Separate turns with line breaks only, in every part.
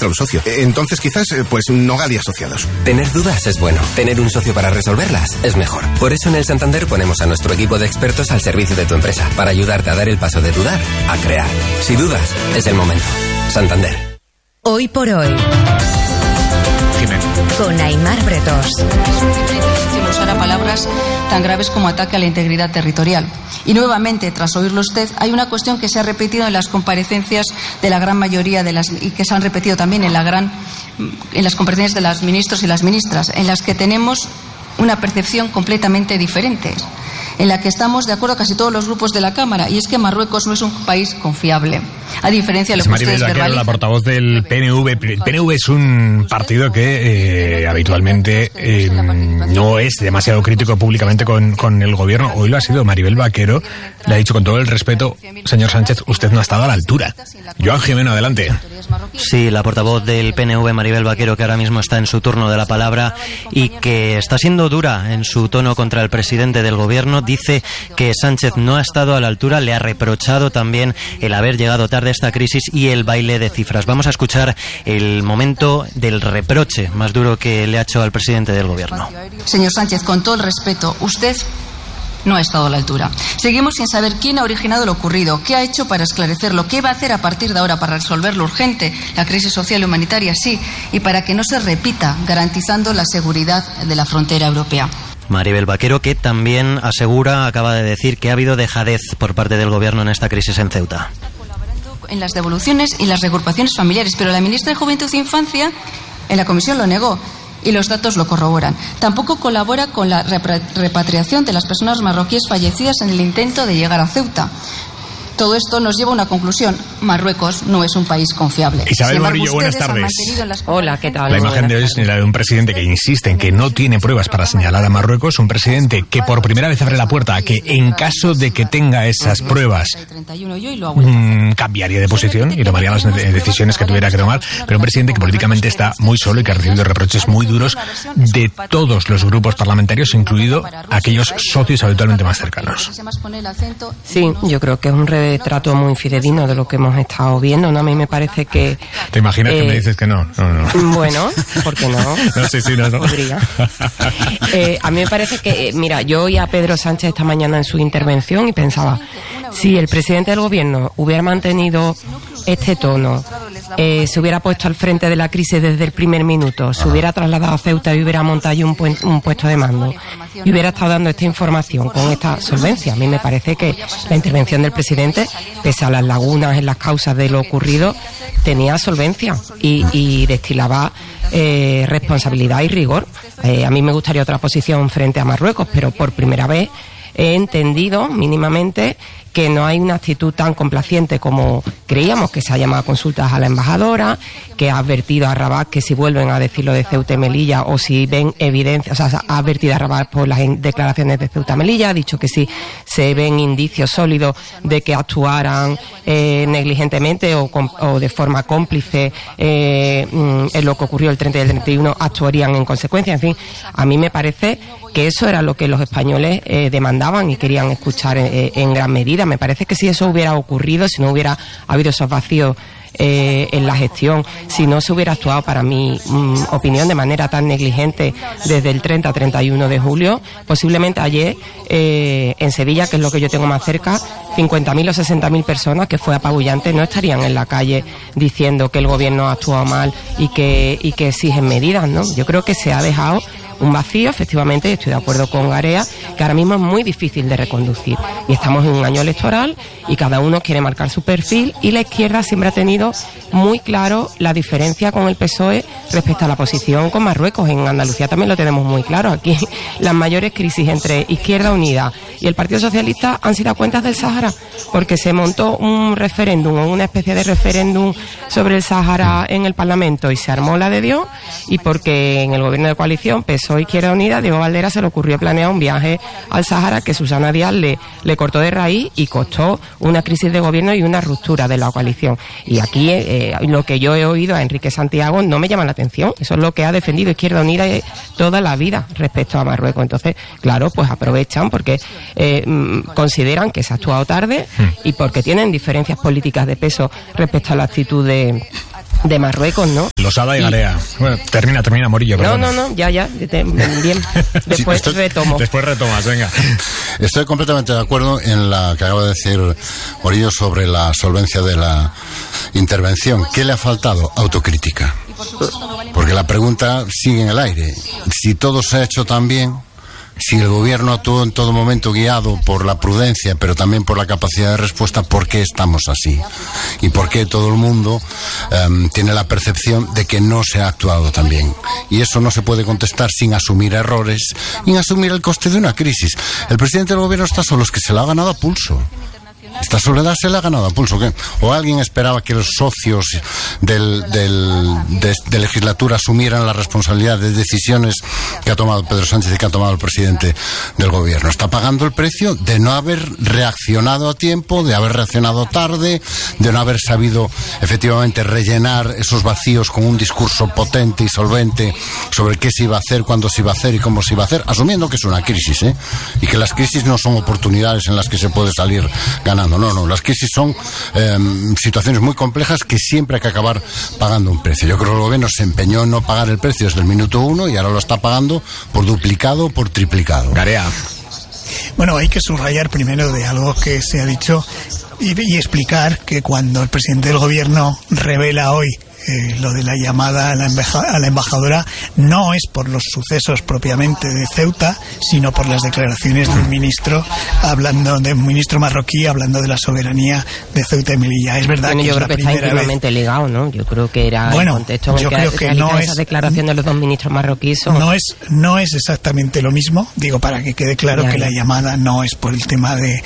encuentra un socio. Entonces quizás, pues Nogal y Asociados.
Tener dudas es bueno. Tener un socio para resolverlas es mejor. Por eso en el Santander ponemos a nuestro equipo de expertos al servicio de tu empresa, para ayudarte a dar el paso de dudar a crear. Si dudas, es el momento. Santander.
Hoy por hoy. Con Aimar Bretos.
Usará palabras tan graves como ataque a la integridad territorial. Y nuevamente, tras oírlo usted, hay una cuestión que se ha repetido en las comparecencias de la gran mayoría y que se han repetido también en las comparecencias de los ministros y las ministras, en las que tenemos una percepción completamente diferente, en la que estamos de acuerdo casi todos los grupos de la Cámara, y es que Marruecos no es un país confiable, a diferencia de lo que ustedes verbalizan.
La portavoz del PNV. El PNV es un partido que habitualmente no es demasiado crítico públicamente con el gobierno. Hoy lo ha sido. Maribel Vaquero le ha dicho con todo el respeto: señor Sánchez, usted no ha estado a la altura. Joan Jimeno, adelante.
Sí, la portavoz del PNV, Maribel Vaquero, que ahora mismo está en su turno de la palabra y que está siendo dura en su tono contra el presidente del gobierno. Dice que Sánchez no ha estado a la altura, le ha reprochado también el haber llegado tarde a esta crisis y el baile de cifras. Vamos a escuchar el momento del reproche más duro que le ha hecho al presidente del gobierno.
Señor Sánchez, con todo el respeto, usted no ha estado a la altura. Seguimos sin saber quién ha originado lo ocurrido, qué ha hecho para esclarecerlo, qué va a hacer a partir de ahora para resolver lo urgente, la crisis social y humanitaria, sí, y para que no se repita, garantizando la seguridad de la frontera europea.
Maribel Vaquero, que también acaba de decir que ha habido dejadez por parte del gobierno en esta crisis en Ceuta.
En las devoluciones y las reagrupaciones familiares, pero la ministra de Juventud e Infancia en la comisión lo negó y los datos lo corroboran. Tampoco colabora con la repatriación de las personas marroquíes fallecidas en el intento de llegar a Ceuta. Todo esto nos lleva a una conclusión: Marruecos no es un país confiable.
Isabel Morillo, buenas tardes.
Hola, ¿qué tal?
La imagen de hoy es la de un presidente que insiste en que no tiene pruebas para señalar a Marruecos, un presidente que por primera vez abre la puerta a que en caso de que tenga esas pruebas cambiaría de posición y tomaría las decisiones que tuviera que tomar, pero un presidente que políticamente está muy solo y que ha recibido reproches muy duros de todos los grupos parlamentarios, incluido aquellos socios habitualmente más cercanos.
Sí, yo creo que es un retrato muy fidedigno de lo que hemos estado viendo, ¿no? A mí me parece que...
¿Te imaginas que me dices que no? No.
Bueno, ¿por qué no?
No, sí, no.
Podría. A mí me parece que, mira, yo oí a Pedro Sánchez esta mañana en su intervención y pensaba, si el presidente del gobierno hubiera mantenido este tono, se hubiera puesto al frente de la crisis desde el primer minuto, se hubiera trasladado a Ceuta y hubiera montado un puesto de mando y hubiera estado dando esta información con esta solvencia. A mí me parece que la intervención del presidente, pese a las lagunas en las causas de lo ocurrido, tenía solvencia y destilaba responsabilidad y rigor. A mí me gustaría otra posición frente a Marruecos, pero por primera vez he entendido mínimamente que no hay una actitud tan complaciente como creíamos, que se ha llamado a consultas a la embajadora, que ha advertido a Rabat que si vuelven a decir lo de Ceuta y Melilla o si ven evidencia, o sea, ha advertido a Rabat por las declaraciones de Ceuta y Melilla, ha dicho que si se ven indicios sólidos de que actuaran negligentemente o de forma cómplice en lo que ocurrió el 30 y el 31, actuarían en consecuencia. En fin, a mí me parece que eso era lo que los españoles demandaban y querían escuchar en gran medida. Me parece que si eso hubiera ocurrido, si no hubiera habido esos vacíos en la gestión, si no se hubiera actuado, para mi opinión, de manera tan negligente desde el 30 a 31 de julio, posiblemente ayer en Sevilla, que es lo que yo tengo más cerca, 50.000 o 60.000 personas, que fue apabullante, no estarían en la calle diciendo que el gobierno ha actuado mal y que exigen medidas, ¿no? Yo creo que se ha dejado un vacío, efectivamente, y estoy de acuerdo con Garea, que ahora mismo es muy difícil de reconducir. Y estamos en un año electoral y cada uno quiere marcar su perfil, y la izquierda siempre ha tenido muy claro la diferencia con el PSOE respecto a la posición con Marruecos. En Andalucía también lo tenemos muy claro. Aquí las mayores crisis entre Izquierda Unida y el Partido Socialista han sido a cuentas del Sáhara, porque se montó un referéndum o una especie de referéndum sobre el Sáhara en el Parlamento y se armó la de Dios, y porque en el gobierno de coalición PSOE Izquierda Unida, Diego Valdera se le ocurrió planear un viaje al Sáhara que Susana Díaz le cortó de raíz y costó una crisis de gobierno y una ruptura de la coalición. Y aquí lo que yo he oído a Enrique Santiago no me llama la atención. Eso es lo que ha defendido Izquierda Unida toda la vida respecto a Marruecos. Entonces, claro, pues aprovechan porque consideran que se ha actuado tarde y porque tienen diferencias políticas de peso respecto a la actitud de de Marruecos, ¿no?
Losada y Garea. Bueno, termina, Morillo, perdón.
No, ya, bien. Después retomo.
Después retomas, venga.
Estoy completamente de acuerdo en la que acaba de decir Morillo sobre la solvencia de la intervención. ¿Qué le ha faltado? Autocrítica. Porque la pregunta sigue en el aire. Si todo se ha hecho tan bien, si el gobierno actuó en todo momento guiado por la prudencia, pero también por la capacidad de respuesta, ¿por qué estamos así? ¿Y por qué todo el mundo tiene la percepción de que no se ha actuado tan bien? Y eso no se puede contestar sin asumir errores, sin asumir el coste de una crisis. El presidente del gobierno está solo, es que se la ha ganado a pulso. Esta soledad se le ha ganado a pulso. ¿Qué? ¿O alguien esperaba que los socios de legislatura asumieran la responsabilidad de decisiones que ha tomado Pedro Sánchez y que ha tomado el presidente del gobierno? Está pagando el precio de no haber reaccionado a tiempo, de haber reaccionado tarde, de no haber sabido efectivamente rellenar esos vacíos con un discurso potente y solvente sobre qué se iba a hacer, cuándo se iba a hacer y cómo se iba a hacer, asumiendo que es una crisis, y que las crisis no son oportunidades en las que se puede salir ganando. No, las crisis son situaciones muy complejas que siempre hay que acabar pagando un precio. Yo creo que el gobierno se empeñó en no pagar el precio desde el minuto 1 y ahora lo está pagando por duplicado, por triplicado.
Garea.
Bueno, hay que subrayar primero de algo que se ha dicho y explicar que cuando el presidente del gobierno revela hoy lo de la llamada a la embajadora, no es por los sucesos propiamente de Ceuta, sino por las declaraciones de un ministro marroquí hablando de la soberanía de Ceuta y Melilla. Es verdad que
yo
es
creo
la
que está
primera
íntimamente
vez.
Ligado, ¿no? Yo creo que era el contexto en el
yo creo que no es
esa declaración de los dos ministros marroquíes.
No es exactamente lo mismo, digo, para que quede claro que la llamada no es por el tema de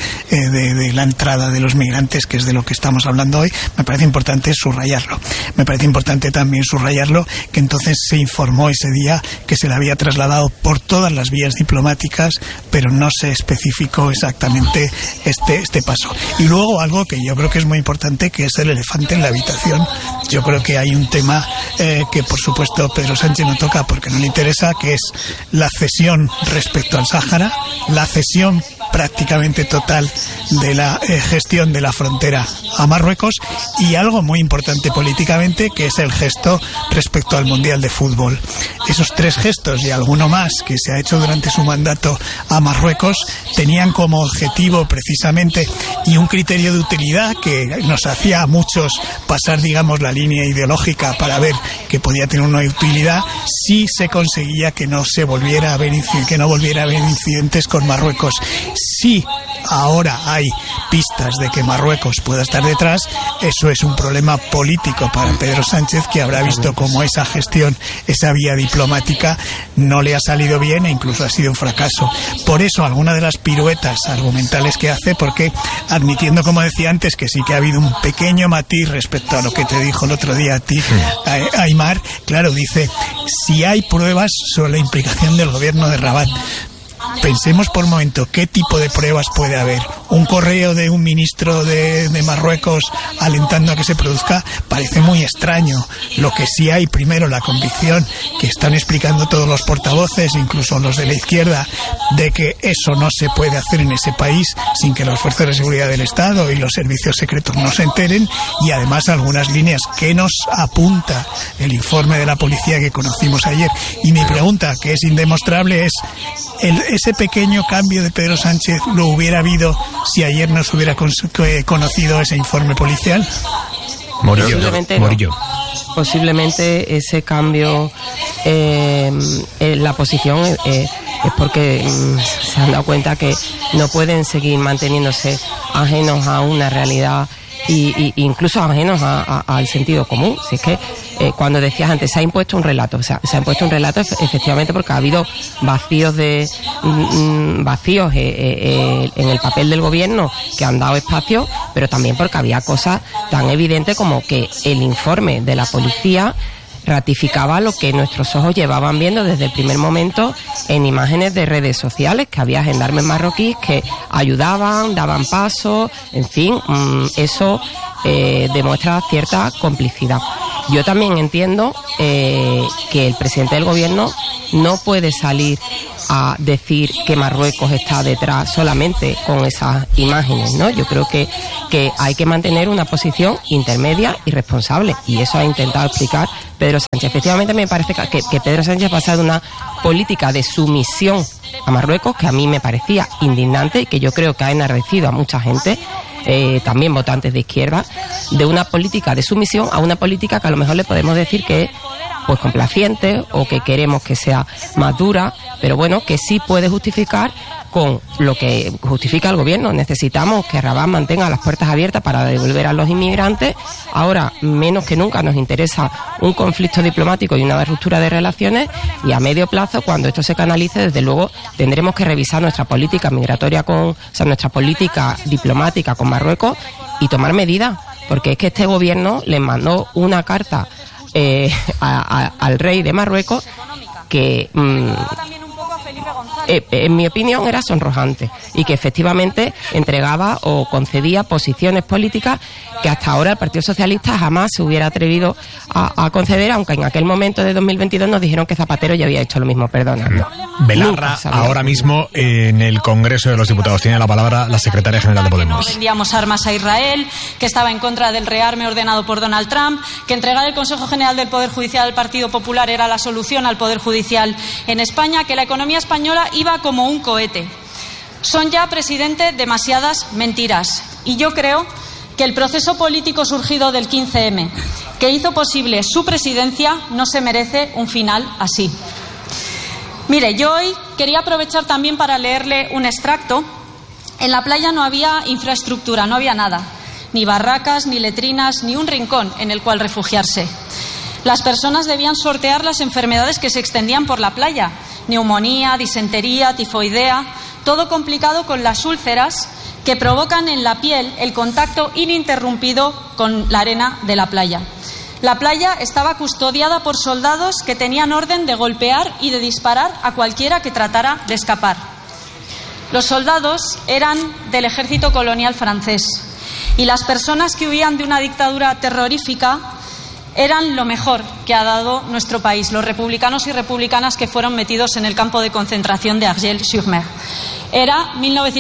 la entrada de los migrantes, que es de lo que estamos hablando hoy. Me parece importante subrayarlo. Me parece importante también subrayarlo que entonces se informó ese día que se le había trasladado por todas las vías diplomáticas, pero no se especificó exactamente este paso. Y luego algo que yo creo que es muy importante, que es el elefante en la habitación. Yo creo que hay un tema que por supuesto Pedro Sánchez no toca porque no le interesa, que es la cesión respecto al Sáhara, la cesión prácticamente total de la gestión de la frontera a Marruecos, y algo muy importante políticamente, que es el gesto respecto al Mundial de Fútbol. Esos tres gestos y alguno más que se ha hecho durante su mandato a Marruecos tenían como objetivo precisamente y un criterio de utilidad que nos hacía a muchos pasar, digamos, la línea ideológica para ver que podía tener una utilidad si se conseguía que no volviera a haber incidentes con Marruecos. Si ahora hay pistas de que Marruecos pueda estar detrás, eso es un problema político para Pedro Sánchez, que habrá visto cómo esa gestión, esa vía diplomática no le ha salido bien e incluso ha sido un fracaso. Por eso alguna de las piruetas argumentales que hace, porque admitiendo, como decía antes, que sí que ha habido un pequeño matiz respecto a lo que te dijo el otro día a ti, Aimar, claro, dice, si hay pruebas sobre la implicación del gobierno de Rabat. Pensemos por un momento qué tipo de pruebas puede haber. Un correo de un ministro de Marruecos alentando a que se produzca parece muy extraño. Lo que sí hay, primero, la convicción que están explicando todos los portavoces, incluso los de la izquierda, de que eso no se puede hacer en ese país sin que las fuerzas de seguridad del Estado y los servicios secretos no se enteren, y además algunas líneas que nos apunta el informe de la policía que conocimos ayer. Y mi pregunta, que es indemostrable, es ese pequeño cambio de Pedro Sánchez lo hubiera habido si ayer no se hubiera conocido ese informe policial.
Morillo. Posiblemente ese cambio en la posición es porque se han dado cuenta que no pueden seguir manteniéndose ajenos a una realidad y incluso ajenos al sentido común. Si es que cuando decías antes, se ha impuesto un relato, o sea, se ha impuesto un relato efectivamente porque ha habido vacíos en el papel del gobierno que han dado espacio, pero también porque había cosas tan evidentes como que el informe de la policía ratificaba lo que nuestros ojos llevaban viendo desde el primer momento en imágenes de redes sociales, que había gendarmes marroquíes que ayudaban, daban paso, en fin, eso demuestra cierta complicidad. Yo también entiendo que el presidente del gobierno no puede salir a decir que Marruecos está detrás solamente con esas imágenes, ¿no? Yo creo que hay que mantener una posición intermedia y responsable, y eso ha intentado explicar Pedro Sánchez. Efectivamente, me parece que Pedro Sánchez ha pasado una política de sumisión a Marruecos que a mí me parecía indignante y que yo creo que ha enardecido a mucha gente, también votantes de izquierda, de una política de sumisión a una política que a lo mejor le podemos decir que es pues complaciente o que queremos que sea más dura, pero bueno, que sí puede justificar con lo que justifica el gobierno. Necesitamos que Rabat mantenga las puertas abiertas para devolver a los inmigrantes. Ahora, menos que nunca, nos interesa un conflicto diplomático y una ruptura de relaciones, y a medio plazo, cuando esto se canalice, desde luego tendremos que revisar nuestra política migratoria nuestra política diplomática con Marruecos y tomar medidas, porque es que este gobierno le mandó una carta al rey de Marruecos que en mi opinión era sonrojante, y que efectivamente entregaba o concedía posiciones políticas que hasta ahora el Partido Socialista jamás se hubiera atrevido a conceder, aunque en aquel momento de 2022 nos dijeron que Zapatero ya había hecho lo mismo. Perdona.
Belarra, ahora mismo en el Congreso de los Diputados tiene la palabra la secretaria general de Podemos.
No vendíamos armas a Israel, que estaba en contra del rearme ordenado por Donald Trump, que entregar el Consejo General del Poder Judicial al Partido Popular era la solución al Poder Judicial en España, que la economía española iba como un cohete. Son ya, presidente, demasiadas mentiras. Y yo creo que el proceso político surgido del 15M, que hizo posible su presidencia, no se merece un final así. Mire, yo hoy quería aprovechar también para leerle un extracto. En la playa no había infraestructura, no había nada, ni barracas, ni letrinas, ni un rincón en el cual refugiarse. Las personas debían sortear las enfermedades que se extendían por la playa: neumonía, disentería, tifoidea, todo complicado con las úlceras que provocan en la piel el contacto ininterrumpido con la arena de la playa. La playa estaba custodiada por soldados que tenían orden de golpear y de disparar a cualquiera que tratara de escapar. Los soldados eran del ejército colonial francés, y las personas que huían de una dictadura terrorífica eran lo mejor que ha dado nuestro país, los republicanos y republicanas que fueron metidos en el campo de concentración de Argel-sur-Mer. Era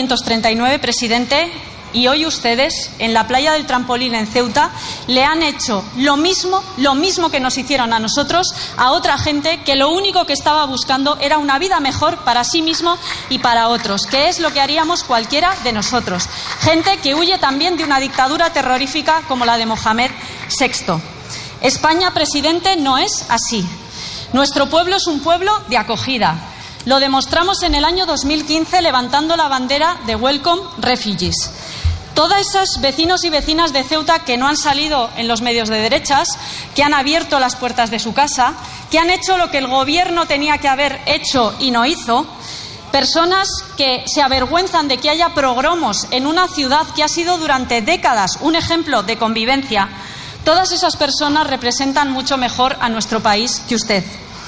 1939, presidente, y hoy ustedes, en la playa del Trampolín en Ceuta, le han hecho lo mismo que nos hicieron a nosotros, a otra gente que lo único que estaba buscando era una vida mejor para sí mismo y para otros, que es lo que haríamos cualquiera de nosotros. Gente que huye también de una dictadura terrorífica como la de Mohamed VI. España, presidente, no es así. Nuestro pueblo es un pueblo de acogida. Lo demostramos en el año 2015 levantando la bandera de Welcome Refugees. Todos esos vecinos y vecinas de Ceuta que no han salido en los medios de derechas, que han abierto las puertas de su casa, que han hecho lo que el gobierno tenía que haber hecho y no hizo, personas que se avergüenzan de que haya pogromos en una ciudad que ha sido durante décadas un ejemplo de convivencia. Todas esas personas representan mucho mejor a nuestro país que usted.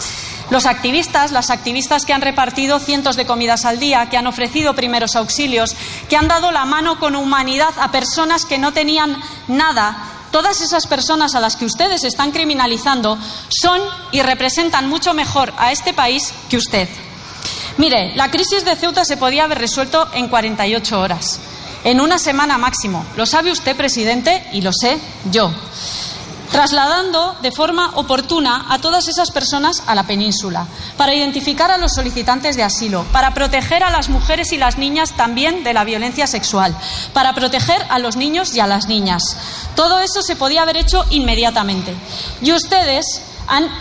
Los activistas, las activistas que han repartido cientos de comidas al día, que han ofrecido primeros auxilios, que han dado la mano con humanidad a personas que no tenían nada, todas esas personas a las que ustedes están criminalizando son y representan mucho mejor a este país que usted. Mire, la crisis de Ceuta se podía haber resuelto en 48 horas, en una semana máximo. Lo sabe usted, presidente, y lo sé yo. Trasladando de forma oportuna a todas esas personas a la península, para identificar a los solicitantes de asilo, para proteger a las mujeres y las niñas también de la violencia sexual, para proteger a los niños y a las niñas. Todo eso se podía haber hecho inmediatamente. Y ustedes han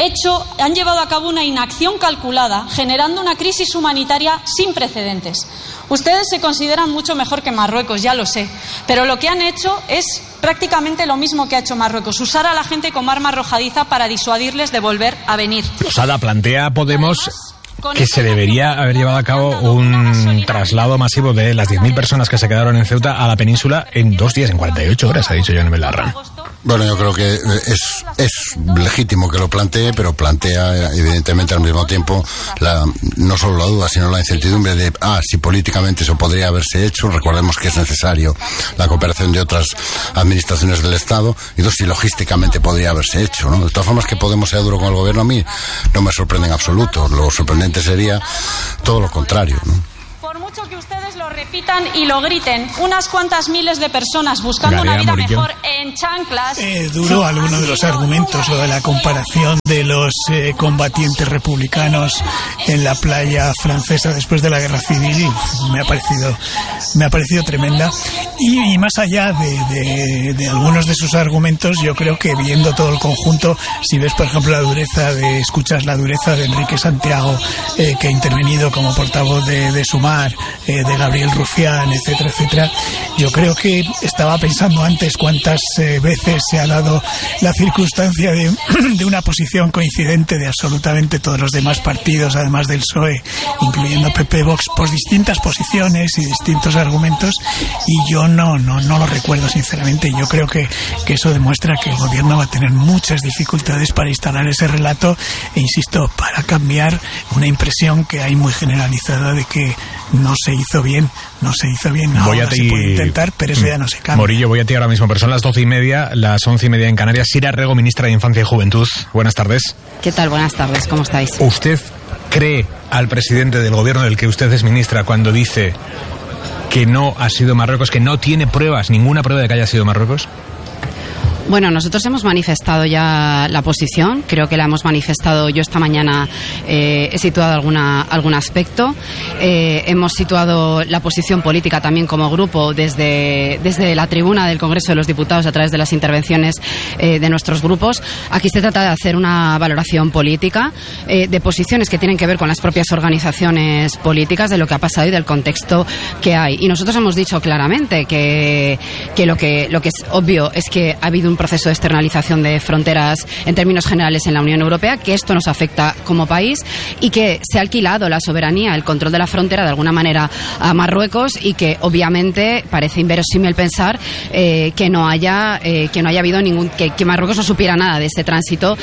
llevado a cabo una inacción calculada, generando una crisis humanitaria sin precedentes. Ustedes se consideran mucho mejor que Marruecos, ya lo sé, pero lo que han hecho es prácticamente lo mismo que ha hecho Marruecos: usar a la gente como arma arrojadiza para disuadirles de volver a venir.
Losada, plantea Podemos que se debería haber llevado a cabo un traslado masivo de las 10.000 personas que se quedaron en Ceuta a la península en 2 días, en 48 horas, ha dicho Yone Belarra.
Bueno, yo creo que es legítimo que lo plantee, pero plantea evidentemente al mismo tiempo no solo la duda, sino la incertidumbre de si políticamente eso podría haberse hecho. Recordemos que es necesario la cooperación de otras administraciones del Estado, y si logísticamente podría haberse hecho, ¿no? De todas formas, que Podemos sea duro con el gobierno, a mí no me sorprende en absoluto. Lo sorprendente sería todo lo contrario, ¿no?
Por mucho que ustedes lo repitan y lo griten, unas cuantas miles de personas buscando una vida mejor en chanclas.
Duro alguno de los argumentos, o de la comparación de los combatientes republicanos en la playa francesa después de la guerra civil, me ha parecido tremenda. Y más allá de algunos de sus argumentos, yo creo que viendo todo el conjunto, si ves por ejemplo escuchas la dureza de Enrique Santiago, que ha intervenido como portavoz de Sumar, de Gabriel Rufián, etcétera, etcétera, yo creo que estaba pensando antes cuántas veces se ha dado la circunstancia de una posición coincidente de absolutamente todos los demás partidos, además del PSOE, incluyendo PP, Vox, por distintas posiciones y distintos argumentos, y yo no lo recuerdo sinceramente. Yo creo que eso demuestra que el gobierno va a tener muchas dificultades para instalar ese relato, e insisto, para cambiar una impresión que hay muy generalizada de que no se hizo bien. Ahora se puede intentar, pero eso ya no se cambia.
Morillo, voy a ti ahora mismo, pero son las 12:30, las 11:30 en Canarias. Sira Rego, ministra de Infancia y Juventud, buenas tardes.
¿Qué tal? Buenas tardes, ¿cómo estáis?
¿Usted cree al presidente del gobierno del que usted es ministra cuando dice que no ha sido Marruecos, que no tiene ninguna prueba de que haya sido Marruecos?
Bueno, nosotros hemos manifestado ya la posición, creo que la hemos manifestado. Yo esta mañana he situado algún aspecto, hemos situado la posición política también como grupo desde la tribuna del Congreso de los Diputados a través de las intervenciones de nuestros grupos. Aquí se trata de hacer una valoración política de posiciones que tienen que ver con las propias organizaciones políticas, de lo que ha pasado y del contexto que hay. Y nosotros hemos dicho claramente que lo que es obvio es que ha habido un proceso de externalización de fronteras en términos generales en la Unión Europea, que esto nos afecta como país y que se ha alquilado la soberanía, el control de la frontera de alguna manera a Marruecos, y que obviamente parece inverosímil pensar que no haya habido que Marruecos no supiera nada de este tránsito,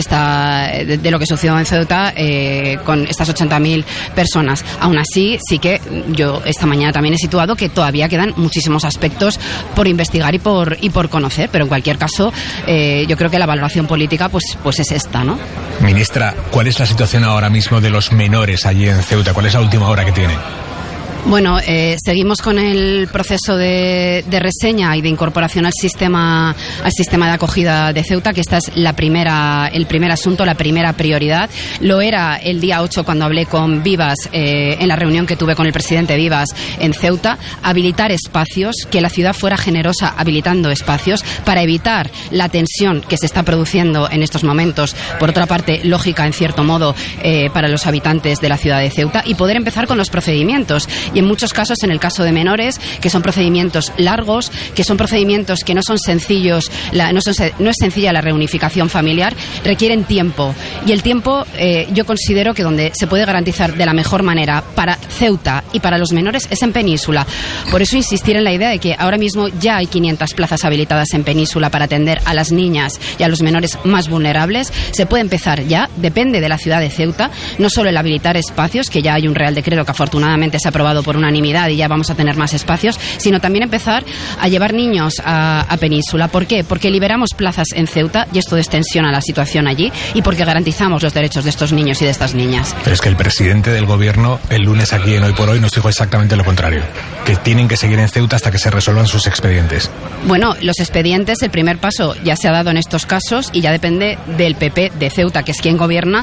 de lo que sucedió en Ceuta con estas 80.000 personas. Aún así, sí que yo esta mañana también he situado que todavía quedan muchísimos aspectos por investigar y por conocer, pero en cualquier caso yo creo que la valoración política pues es esta, ¿no?
Ministra, ¿cuál es la situación ahora mismo de los menores allí en Ceuta? ¿Cuál es la última hora que tiene?
Bueno, seguimos con el proceso de reseña y de incorporación al sistema de acogida de Ceuta, que esta es el primer asunto, la primera prioridad. Lo era el día 8 cuando hablé con Vivas, en la reunión que tuve con el presidente Vivas en Ceuta, habilitar espacios, que la ciudad fuera generosa habilitando espacios para evitar la tensión que se está produciendo en estos momentos, por otra parte lógica en cierto modo para los habitantes de la ciudad de Ceuta, y poder empezar con los procedimientos. Y en muchos casos, en el caso de menores, que son procedimientos largos, que son procedimientos que no son sencillos, no es sencilla la reunificación familiar, requieren tiempo. Y el tiempo yo considero que donde se puede garantizar de la mejor manera para Ceuta y para los menores es en Península. Por eso insistir en la idea de que ahora mismo ya hay 500 plazas habilitadas en Península para atender a las niñas y a los menores más vulnerables. Se puede empezar ya, depende de la ciudad de Ceuta, no solo el habilitar espacios, que ya hay un Real Decreto que afortunadamente se ha aprobado por unanimidad y ya vamos a tener más espacios, sino también empezar a llevar niños a Península. ¿Por qué? Porque liberamos plazas en Ceuta y esto destensiona la situación allí, y porque garantizamos los derechos de estos niños y de estas niñas.
Pero es que el presidente del gobierno el lunes aquí en Hoy por Hoy nos dijo exactamente lo contrario, que tienen que seguir en Ceuta hasta que se resuelvan sus expedientes.
Bueno, los expedientes, el primer paso ya se ha dado en estos casos y ya depende del PP de Ceuta, que es quien gobierna,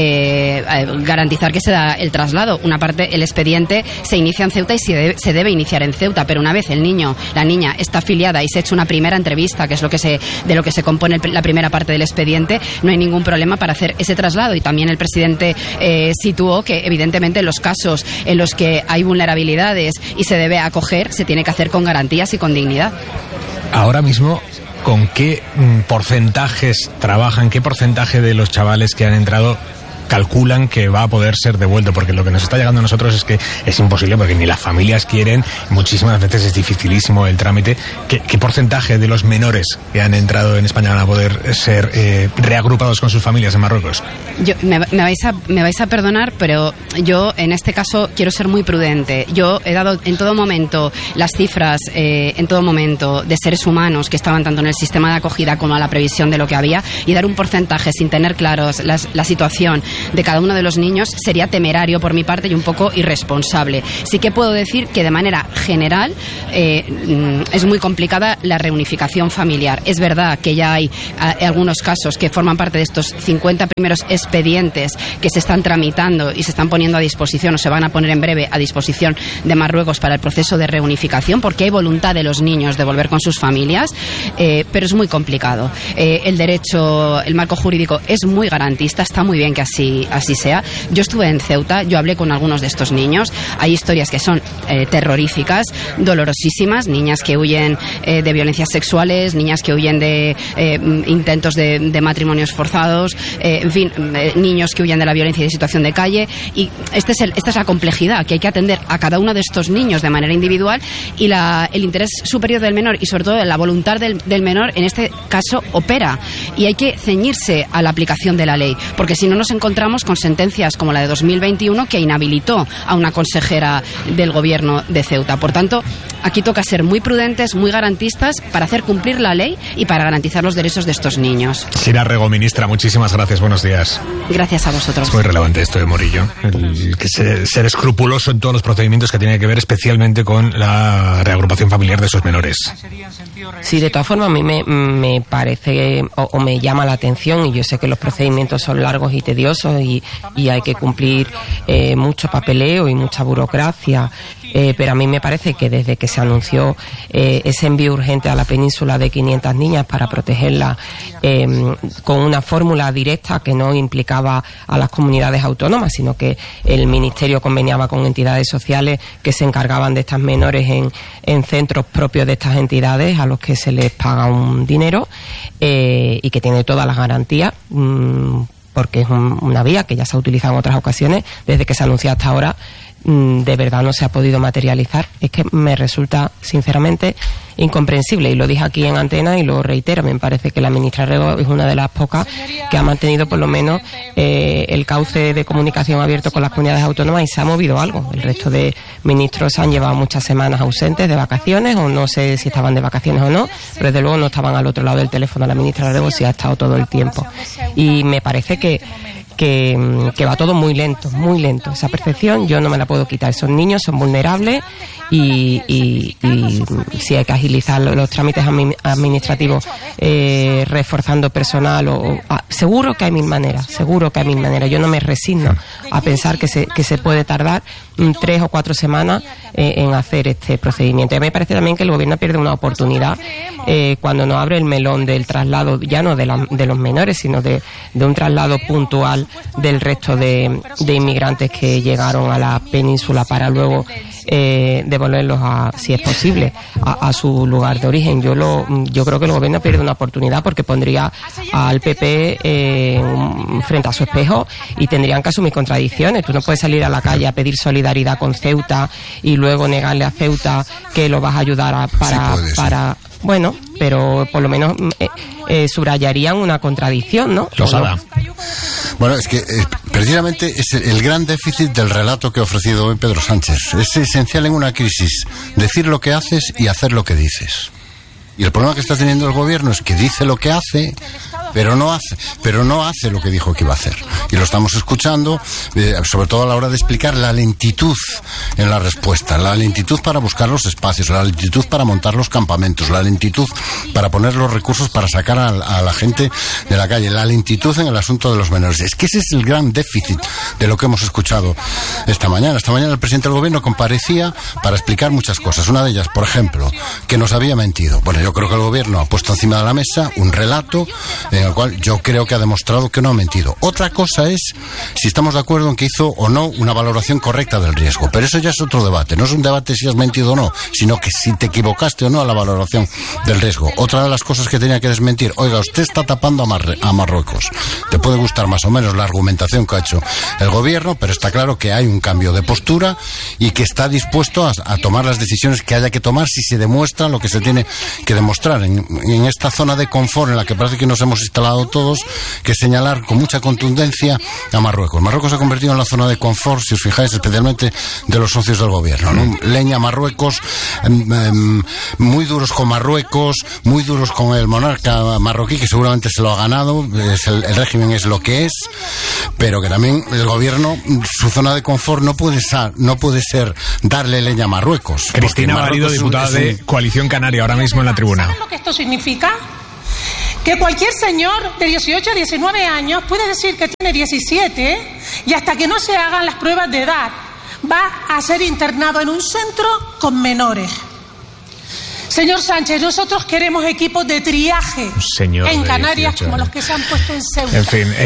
garantizar que se da el traslado. Una parte, el expediente se inicia en Ceuta y se debe iniciar en Ceuta, pero una vez el niño, la niña está afiliada y se ha hecho una primera entrevista, que es de lo que se compone la primera parte del expediente, no hay ningún problema para hacer ese traslado. Y también el presidente situó que evidentemente los casos en los que hay vulnerabilidades y se debe acoger, se tiene que hacer con garantías y con dignidad.
Ahora mismo, ¿con qué porcentajes trabajan? ¿Qué porcentaje de los chavales que han entrado calculan que va a poder ser devuelto, porque lo que nos está llegando a nosotros es que es imposible, porque ni las familias quieren, muchísimas veces es dificilísimo el trámite. ¿Qué porcentaje de los menores que han entrado en España van a poder ser reagrupados con sus familias en Marruecos?
Me vais a perdonar, pero yo en este caso quiero ser muy prudente. Yo he dado en todo momento las cifras, en todo momento, de seres humanos que estaban tanto en el sistema de acogida como a la previsión de lo que había, y dar un porcentaje sin tener claros la situación de cada uno de los niños sería temerario por mi parte y un poco irresponsable. Sí que puedo decir que de manera general es muy complicada la reunificación familiar. Es verdad que ya hay algunos casos que forman parte de estos 50 primeros expedientes que se están tramitando y se están poniendo a disposición, o se van a poner en breve a disposición de Marruecos para el proceso de reunificación, porque hay voluntad de los niños de volver con sus familias, pero es muy complicado. El derecho, el marco jurídico es muy garantista, está muy bien que así sea. Yo estuve en Ceuta, yo hablé con algunos de estos niños, hay historias que son terroríficas, dolorosísimas, niñas que huyen de violencias sexuales, niñas que huyen de intentos de matrimonios forzados, en fin, niños que huyen de la violencia y de situación de calle, y esta es la complejidad, que hay que atender a cada uno de estos niños de manera individual, y el interés superior del menor y sobre todo la voluntad del menor en este caso opera, y hay que ceñirse a la aplicación de la ley, porque si no nos encontramos con sentencias como la de 2021 que inhabilitó a una consejera del gobierno de Ceuta. Por tanto, aquí toca ser muy prudentes, muy garantistas para hacer cumplir la ley y para garantizar los derechos de estos niños.
Sira Rego, ministra, muchísimas gracias, buenos días.
Gracias a vosotros.
Es muy relevante esto de Morillo, ser escrupuloso en todos los procedimientos que tienen que ver especialmente con la reagrupación familiar de esos menores.
Sí, de todas formas a mí me parece o me llama la atención, y yo sé que los procedimientos son largos y tediosos y hay que cumplir mucho papeleo y mucha burocracia, pero a mí me parece que desde que se anunció ese envío urgente a la península de 500 niñas para protegerlas con una fórmula directa que no implicaba a las comunidades autónomas, sino que el Ministerio conveniaba con entidades sociales que se encargaban de estas menores en centros propios de estas entidades a los que se les paga un dinero y que tiene todas las garantías, porque es una vía que ya se ha utilizado en otras ocasiones. Desde que se anunció hasta ahora, de verdad no se ha podido materializar. Es que me resulta sinceramente incomprensible, y lo dije aquí en antena y lo reitero. Me parece que la ministra Rego es una de las pocas que ha mantenido por lo menos el cauce de comunicación abierto con las comunidades autónomas, y se ha movido algo. El resto de ministros han llevado muchas semanas ausentes de vacaciones, o no sé si estaban de vacaciones o no, pero desde luego no estaban al otro lado del teléfono. La ministra Rego sí ha estado todo el tiempo, y me parece que va todo muy lento, muy lento. Esa percepción yo no me la puedo quitar. Son niños, son vulnerables, y si hay que agilizar los trámites administrativos reforzando personal, seguro que hay mil maneras, Yo no me resigno a pensar que se puede tardar 3 o 4 semanas en hacer este procedimiento. Y a mí me parece también que el gobierno pierde una oportunidad cuando no abre el melón del traslado, ya no de los menores, sino de un traslado puntual del resto de inmigrantes que llegaron a la península, para luego devolverlos, si es posible, a su lugar de origen. Yo creo que el gobierno pierde una oportunidad, porque pondría al PP frente a su espejo y tendrían que asumir contradicciones. Tú no puedes salir a la calle a pedir solidaridad con Ceuta y luego negarle a Ceuta que lo vas a ayudar para bueno, pero por lo menos subrayarían una contradicción, ¿no?
Bueno, es que precisamente es el gran déficit del relato que ha ofrecido hoy Pedro Sánchez. Es esencial en una crisis decir lo que haces y hacer lo que dices. Y el problema que está teniendo el gobierno es que dice lo que hace, pero no hace lo que dijo que iba a hacer. Y lo estamos escuchando, sobre todo a la hora de explicar la lentitud en la respuesta, la lentitud para buscar los espacios, la lentitud para montar los campamentos, la lentitud para poner los recursos para sacar a la gente de la calle, la lentitud en el asunto de los menores. Es que ese es el gran déficit de lo que hemos escuchado esta mañana. Esta mañana el presidente del gobierno comparecía para explicar muchas cosas. Una de ellas, por ejemplo, que nos había mentido. Bueno, yo creo que el gobierno ha puesto encima de la mesa un relato en el cual yo creo que ha demostrado que no ha mentido. Otra cosa es si estamos de acuerdo en que hizo o no una valoración correcta del riesgo, pero eso ya es otro debate. No es un debate si has mentido o no, sino que si te equivocaste o no a la valoración del riesgo. Otra de las cosas que tenía que desmentir: oiga, usted está tapando a Marruecos. Te puede gustar más o menos la argumentación que ha hecho el gobierno, pero está claro que hay un cambio de postura y que está dispuesto a tomar las decisiones que haya que tomar si se demuestra lo que se tiene que demostrar. En esta zona de confort en la que parece que nos hemos instalado todos, que señalar con mucha contundencia a Marruecos. Marruecos se ha convertido en la zona de confort, si os fijáis, especialmente de los socios del gobierno, ¿no? Leña Marruecos, muy duros con Marruecos, muy duros con el monarca marroquí, que seguramente se lo ha ganado, el régimen es lo que es, pero que también el gobierno, su zona de confort no puede ser darle leña a Marruecos.
Cristina Valido, diputada de Coalición Canaria, ahora mismo en la tribuna.
¿Sabes lo que esto significa? Que cualquier señor de 18 a 19 años puede decir que tiene 17 y hasta que no se hagan las pruebas de edad va a ser internado en un centro con menores. Señor Sánchez, nosotros queremos equipos de triaje en Canarias como los que se han puesto en Ceuta.
En fin,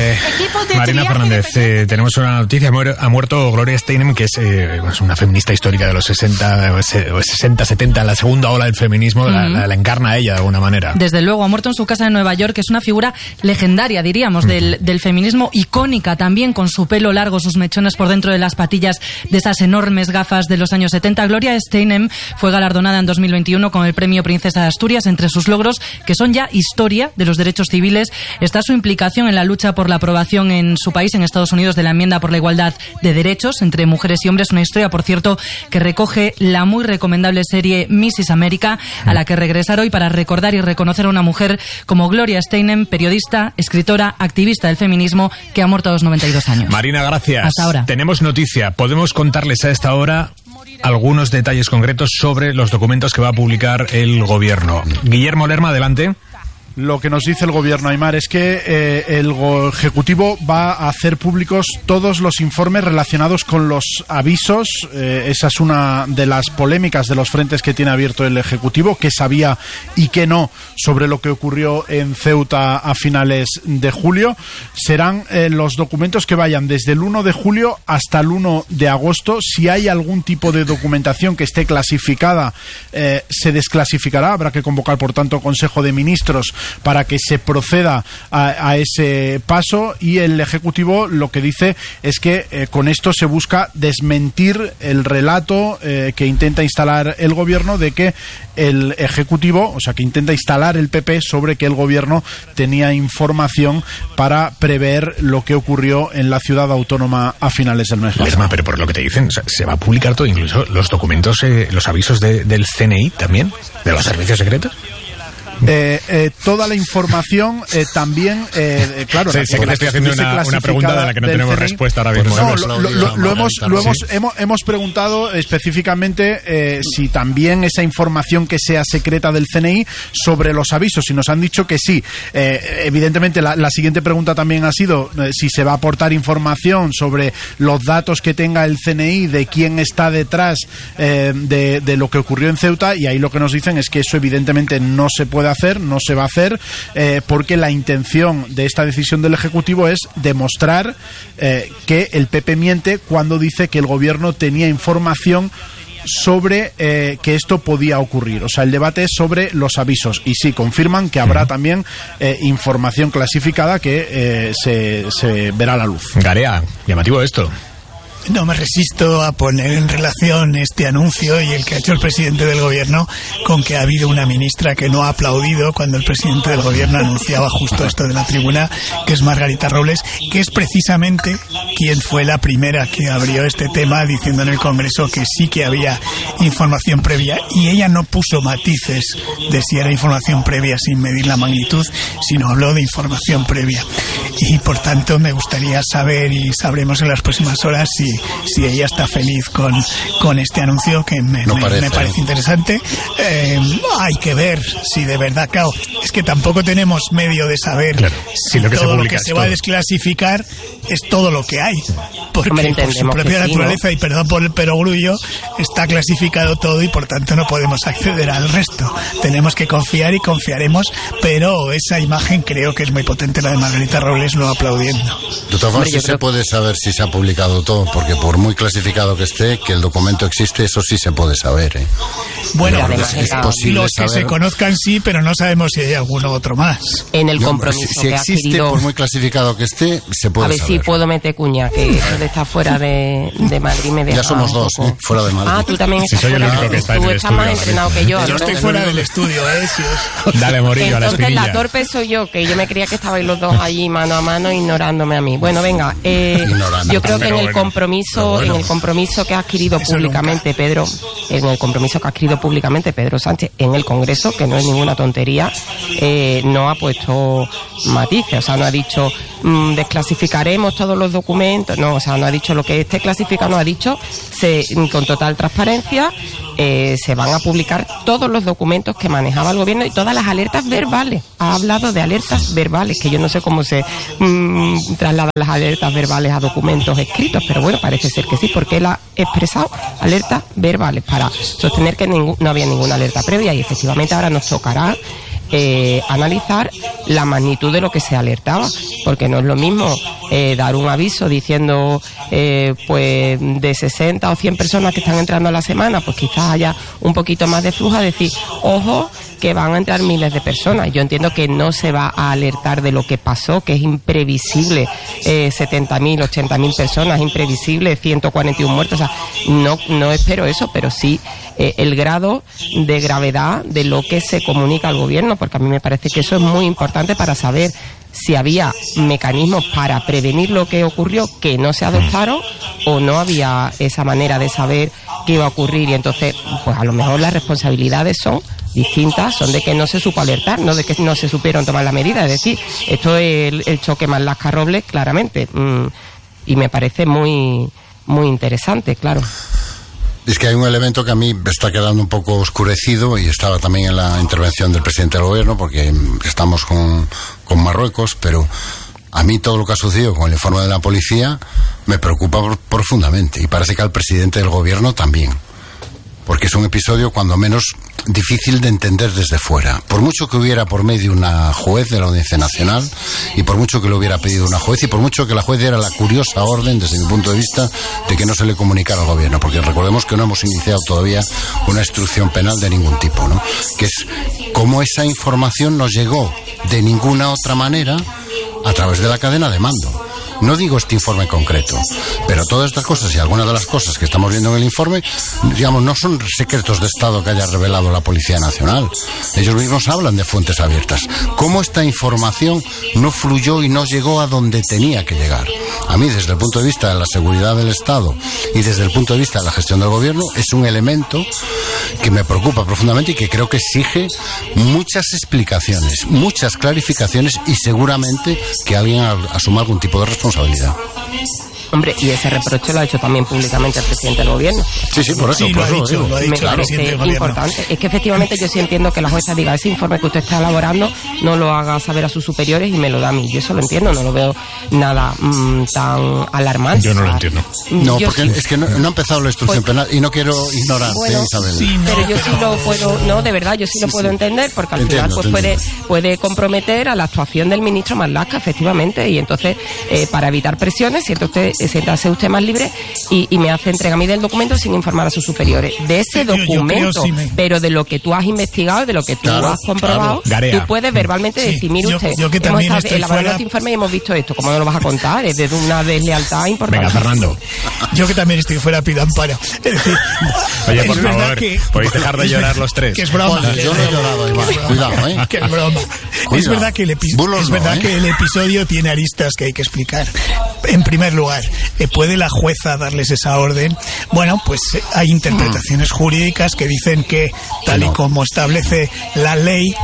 Marina Fernández, tenemos una noticia. Ha muerto Gloria Steinem, que es una feminista histórica de los 60, 70, la segunda ola del feminismo, la encarna ella de alguna manera.
Desde luego, ha muerto en su casa en Nueva York, que es una figura legendaria, diríamos, del feminismo, icónica también, con su pelo largo, sus mechones por dentro de las patillas de esas enormes gafas de los años 70. Gloria Steinem fue galardonada en 2021 con el premio Princesa de Asturias. Entre sus logros, que son ya historia de los derechos civiles, está su implicación en la lucha por la aprobación en su país, en Estados Unidos, de la enmienda por la igualdad de derechos entre mujeres y hombres. Una historia, por cierto, que recoge la muy recomendable serie Mrs. America, a la que regresar hoy para recordar y reconocer a una mujer como Gloria Steinem, periodista, escritora, activista del feminismo, que ha muerto a los 92 años.
Marina, gracias.
Hasta ahora.
Tenemos noticia. Podemos contarles a esta hora algunos detalles concretos sobre los documentos que va a publicar el gobierno. Guillermo Lerma, adelante.
Lo que nos dice el gobierno, Aymar, es que el Ejecutivo va a hacer públicos todos los informes relacionados con los avisos. Esa es una de las polémicas de los frentes que tiene abierto el Ejecutivo, qué sabía y qué no sobre lo que ocurrió en Ceuta a finales de julio. Serán los documentos que vayan desde el 1 de julio hasta el 1 de agosto. Si hay algún tipo de documentación que esté clasificada, se desclasificará. Habrá que convocar, por tanto, Consejo de Ministros para que se proceda a ese paso, y el Ejecutivo lo que dice es que con esto se busca desmentir el relato que intenta instalar el gobierno de que el Ejecutivo, o sea, que intenta instalar el PP sobre que el gobierno tenía información para prever lo que ocurrió en la ciudad autónoma a finales del mes.
Lesma, pero por lo que te dicen, se va a publicar todo, incluso los documentos, los avisos del CNI también, de los servicios secretos.
Toda la información también, claro.
Sí, sé que te estoy haciendo una pregunta de la que no tenemos respuesta ahora mismo.
Hemos preguntado específicamente si también esa información que sea secreta del CNI sobre los avisos, y nos han dicho que sí. Evidentemente la siguiente pregunta también ha sido si se va a aportar información sobre los datos que tenga el CNI de quién está detrás de lo que ocurrió en Ceuta, y ahí lo que nos dicen es que eso evidentemente no se puede hacer, no se va a hacer, porque la intención de esta decisión del Ejecutivo es demostrar que el PP miente cuando dice que el gobierno tenía información sobre que esto podía ocurrir. O sea, el debate es sobre los avisos, y sí, confirman que habrá también información clasificada que se verá a la luz.
Garea, llamativo esto.
No me resisto a poner en relación este anuncio y el que ha hecho el presidente del gobierno con que ha habido una ministra que no ha aplaudido cuando el presidente del gobierno anunciaba justo esto de la tribuna, que es Margarita Robles, que es precisamente quien fue la primera que abrió este tema diciendo en el Congreso que sí que había información previa, y ella no puso matices de si era información previa sin medir la magnitud, sino habló de información previa. y por tanto me gustaría saber, y sabremos en las próximas horas, si ella está feliz con este anuncio, que me parece interesante. Hay que ver si de verdad, claro, es que tampoco tenemos medio de saber si todo lo que se va a desclasificar es todo lo que hay, porque por su propia naturaleza, y perdón por el perogrullo, está clasificado todo y por tanto no podemos acceder al resto. Tenemos que confiar y confiaremos, pero esa imagen creo que es muy potente, la de Margarita Robles, lo aplaudiendo.
De todas formas, sí se puede saber si se ha publicado todo, porque por muy clasificado que esté, que el documento existe, eso sí se puede saber, ¿eh?
Bueno,
es posible
los que se conozcan sí, pero no sabemos si hay alguno otro más.
En el compromiso
si
que
existe,
adquirido,
por muy clasificado que esté, se puede saber.
A ver si puedo meter cuña, que eso de estar fuera de Madrid me deja.
Ya somos dos, fuera de Madrid.
Tú también estás
soy el
fuera.
único que está en
Tú
el
estás
estudio,
más entrenado que yo.
Yo estoy fuera del estudio,
Dale, Morillo, a la
Entonces
espinilla.
la torpe soy yo, que yo me creía que estabais los dos allí mano a mano ignorándome a mí. Bueno, venga, yo creo que en el compromiso que ha adquirido públicamente Pedro, Sánchez en el Congreso, que no es ninguna tontería, no ha puesto matices, o sea, no ha dicho desclasificaremos todos los documentos, no, o sea, no ha dicho lo que esté clasificado, no ha dicho, con total transparencia se van a publicar todos los documentos que manejaba el gobierno y todas las alertas verbales. Ha hablado de alertas verbales, que yo no sé cómo se trasladan las alertas verbales a documentos escritos, pero bueno, parece ser que sí, porque él ha expresado alertas verbales para sostener que no había ninguna alerta previa, y efectivamente ahora nos tocará analizar la magnitud de lo que se alertaba, porque no es lo mismo dar un aviso diciendo pues de 60 o 100 personas que están entrando a la semana, pues quizás haya un poquito más de flujo, a decir, ojo, que van a entrar miles de personas. Yo entiendo que no se va a alertar de lo que pasó, que es imprevisible, 70.000, 80.000 personas, imprevisible, 141 muertos, o sea, no espero eso, pero sí el grado de gravedad de lo que se comunica al gobierno, porque a mí me parece que eso es muy importante para saber si había mecanismos para prevenir lo que ocurrió que no se adoptaron, o no había esa manera de saber qué iba a ocurrir, y entonces pues a lo mejor las responsabilidades son distintas, son de que no se supo alertar, no de que no se supieron tomar la medida. Es decir, esto es el choque Marlaska-Robles, claramente, y me parece muy, muy interesante, claro.
Es que hay un elemento que a mí me está quedando un poco oscurecido, y estaba también en la intervención del presidente del gobierno, porque estamos con Marruecos, pero a mí todo lo que ha sucedido con el informe de la policía me preocupa profundamente, y parece que al presidente del gobierno también, porque es un episodio cuando menos difícil de entender desde fuera. Por mucho que hubiera por medio una juez de la Audiencia Nacional, y por mucho que lo hubiera pedido una juez, y por mucho que la juez diera la curiosa orden, desde mi punto de vista, de que no se le comunicara al gobierno, porque recordemos que no hemos iniciado todavía una instrucción penal de ningún tipo, ¿no? Que es cómo esa información nos llegó de ninguna otra manera a través de la cadena de mando. No digo este informe concreto, pero todas estas cosas y algunas de las cosas que estamos viendo en el informe, digamos, no son secretos de Estado que haya revelado la Policía Nacional. Ellos mismos hablan de fuentes abiertas. ¿Cómo esta información no fluyó y no llegó a donde tenía que llegar? A mí, desde el punto de vista de la seguridad del Estado y desde el punto de vista de la gestión del gobierno, es un elemento que me preocupa profundamente y que creo que exige muchas explicaciones, muchas clarificaciones, y seguramente que alguien asuma algún tipo de responsabilidad.
Hombre, y ese reproche lo ha hecho también públicamente el presidente del gobierno.
Sí, por eso.
Lo ha dicho
me parece importante. Es que efectivamente yo sí entiendo que la jueza diga, ese informe que usted está elaborando no lo haga saber a sus superiores y me lo da a mí. Yo eso lo entiendo, no lo veo nada tan alarmante.
Yo no lo entiendo.
No, porque es que no ha empezado la instrucción penal, y no quiero ignorar, Isabel.
Sí, pero yo sí lo puedo, no, de verdad, yo sí lo puedo entender, porque al final pues puede comprometer a la actuación del ministro Marlaska, efectivamente, y entonces para evitar presiones, siéntase usted más libre y me hace entrega a mí del documento sin informar a sus superiores de ese documento, pero de lo que tú has investigado, de lo que tú has comprobado, tú puedes verbalmente decir, mire usted,
yo que
hemos
también
elaborado este informe y hemos visto esto, ¿cómo no lo vas a contar? Es de una deslealtad importante.
Venga, Fernando.
Yo que también estoy fuera, pido amparo. Es decir,
oye, por favor, podéis dejar de llorar los tres.
Que es broma.
Yo no he llorado, Iván. Cuidado,
Que es broma. Es verdad que el episodio tiene aristas que hay que explicar. En primer lugar, ¿Puede la jueza darles esa orden? Bueno, pues hay interpretaciones jurídicas que dicen que tal y como establece la ley,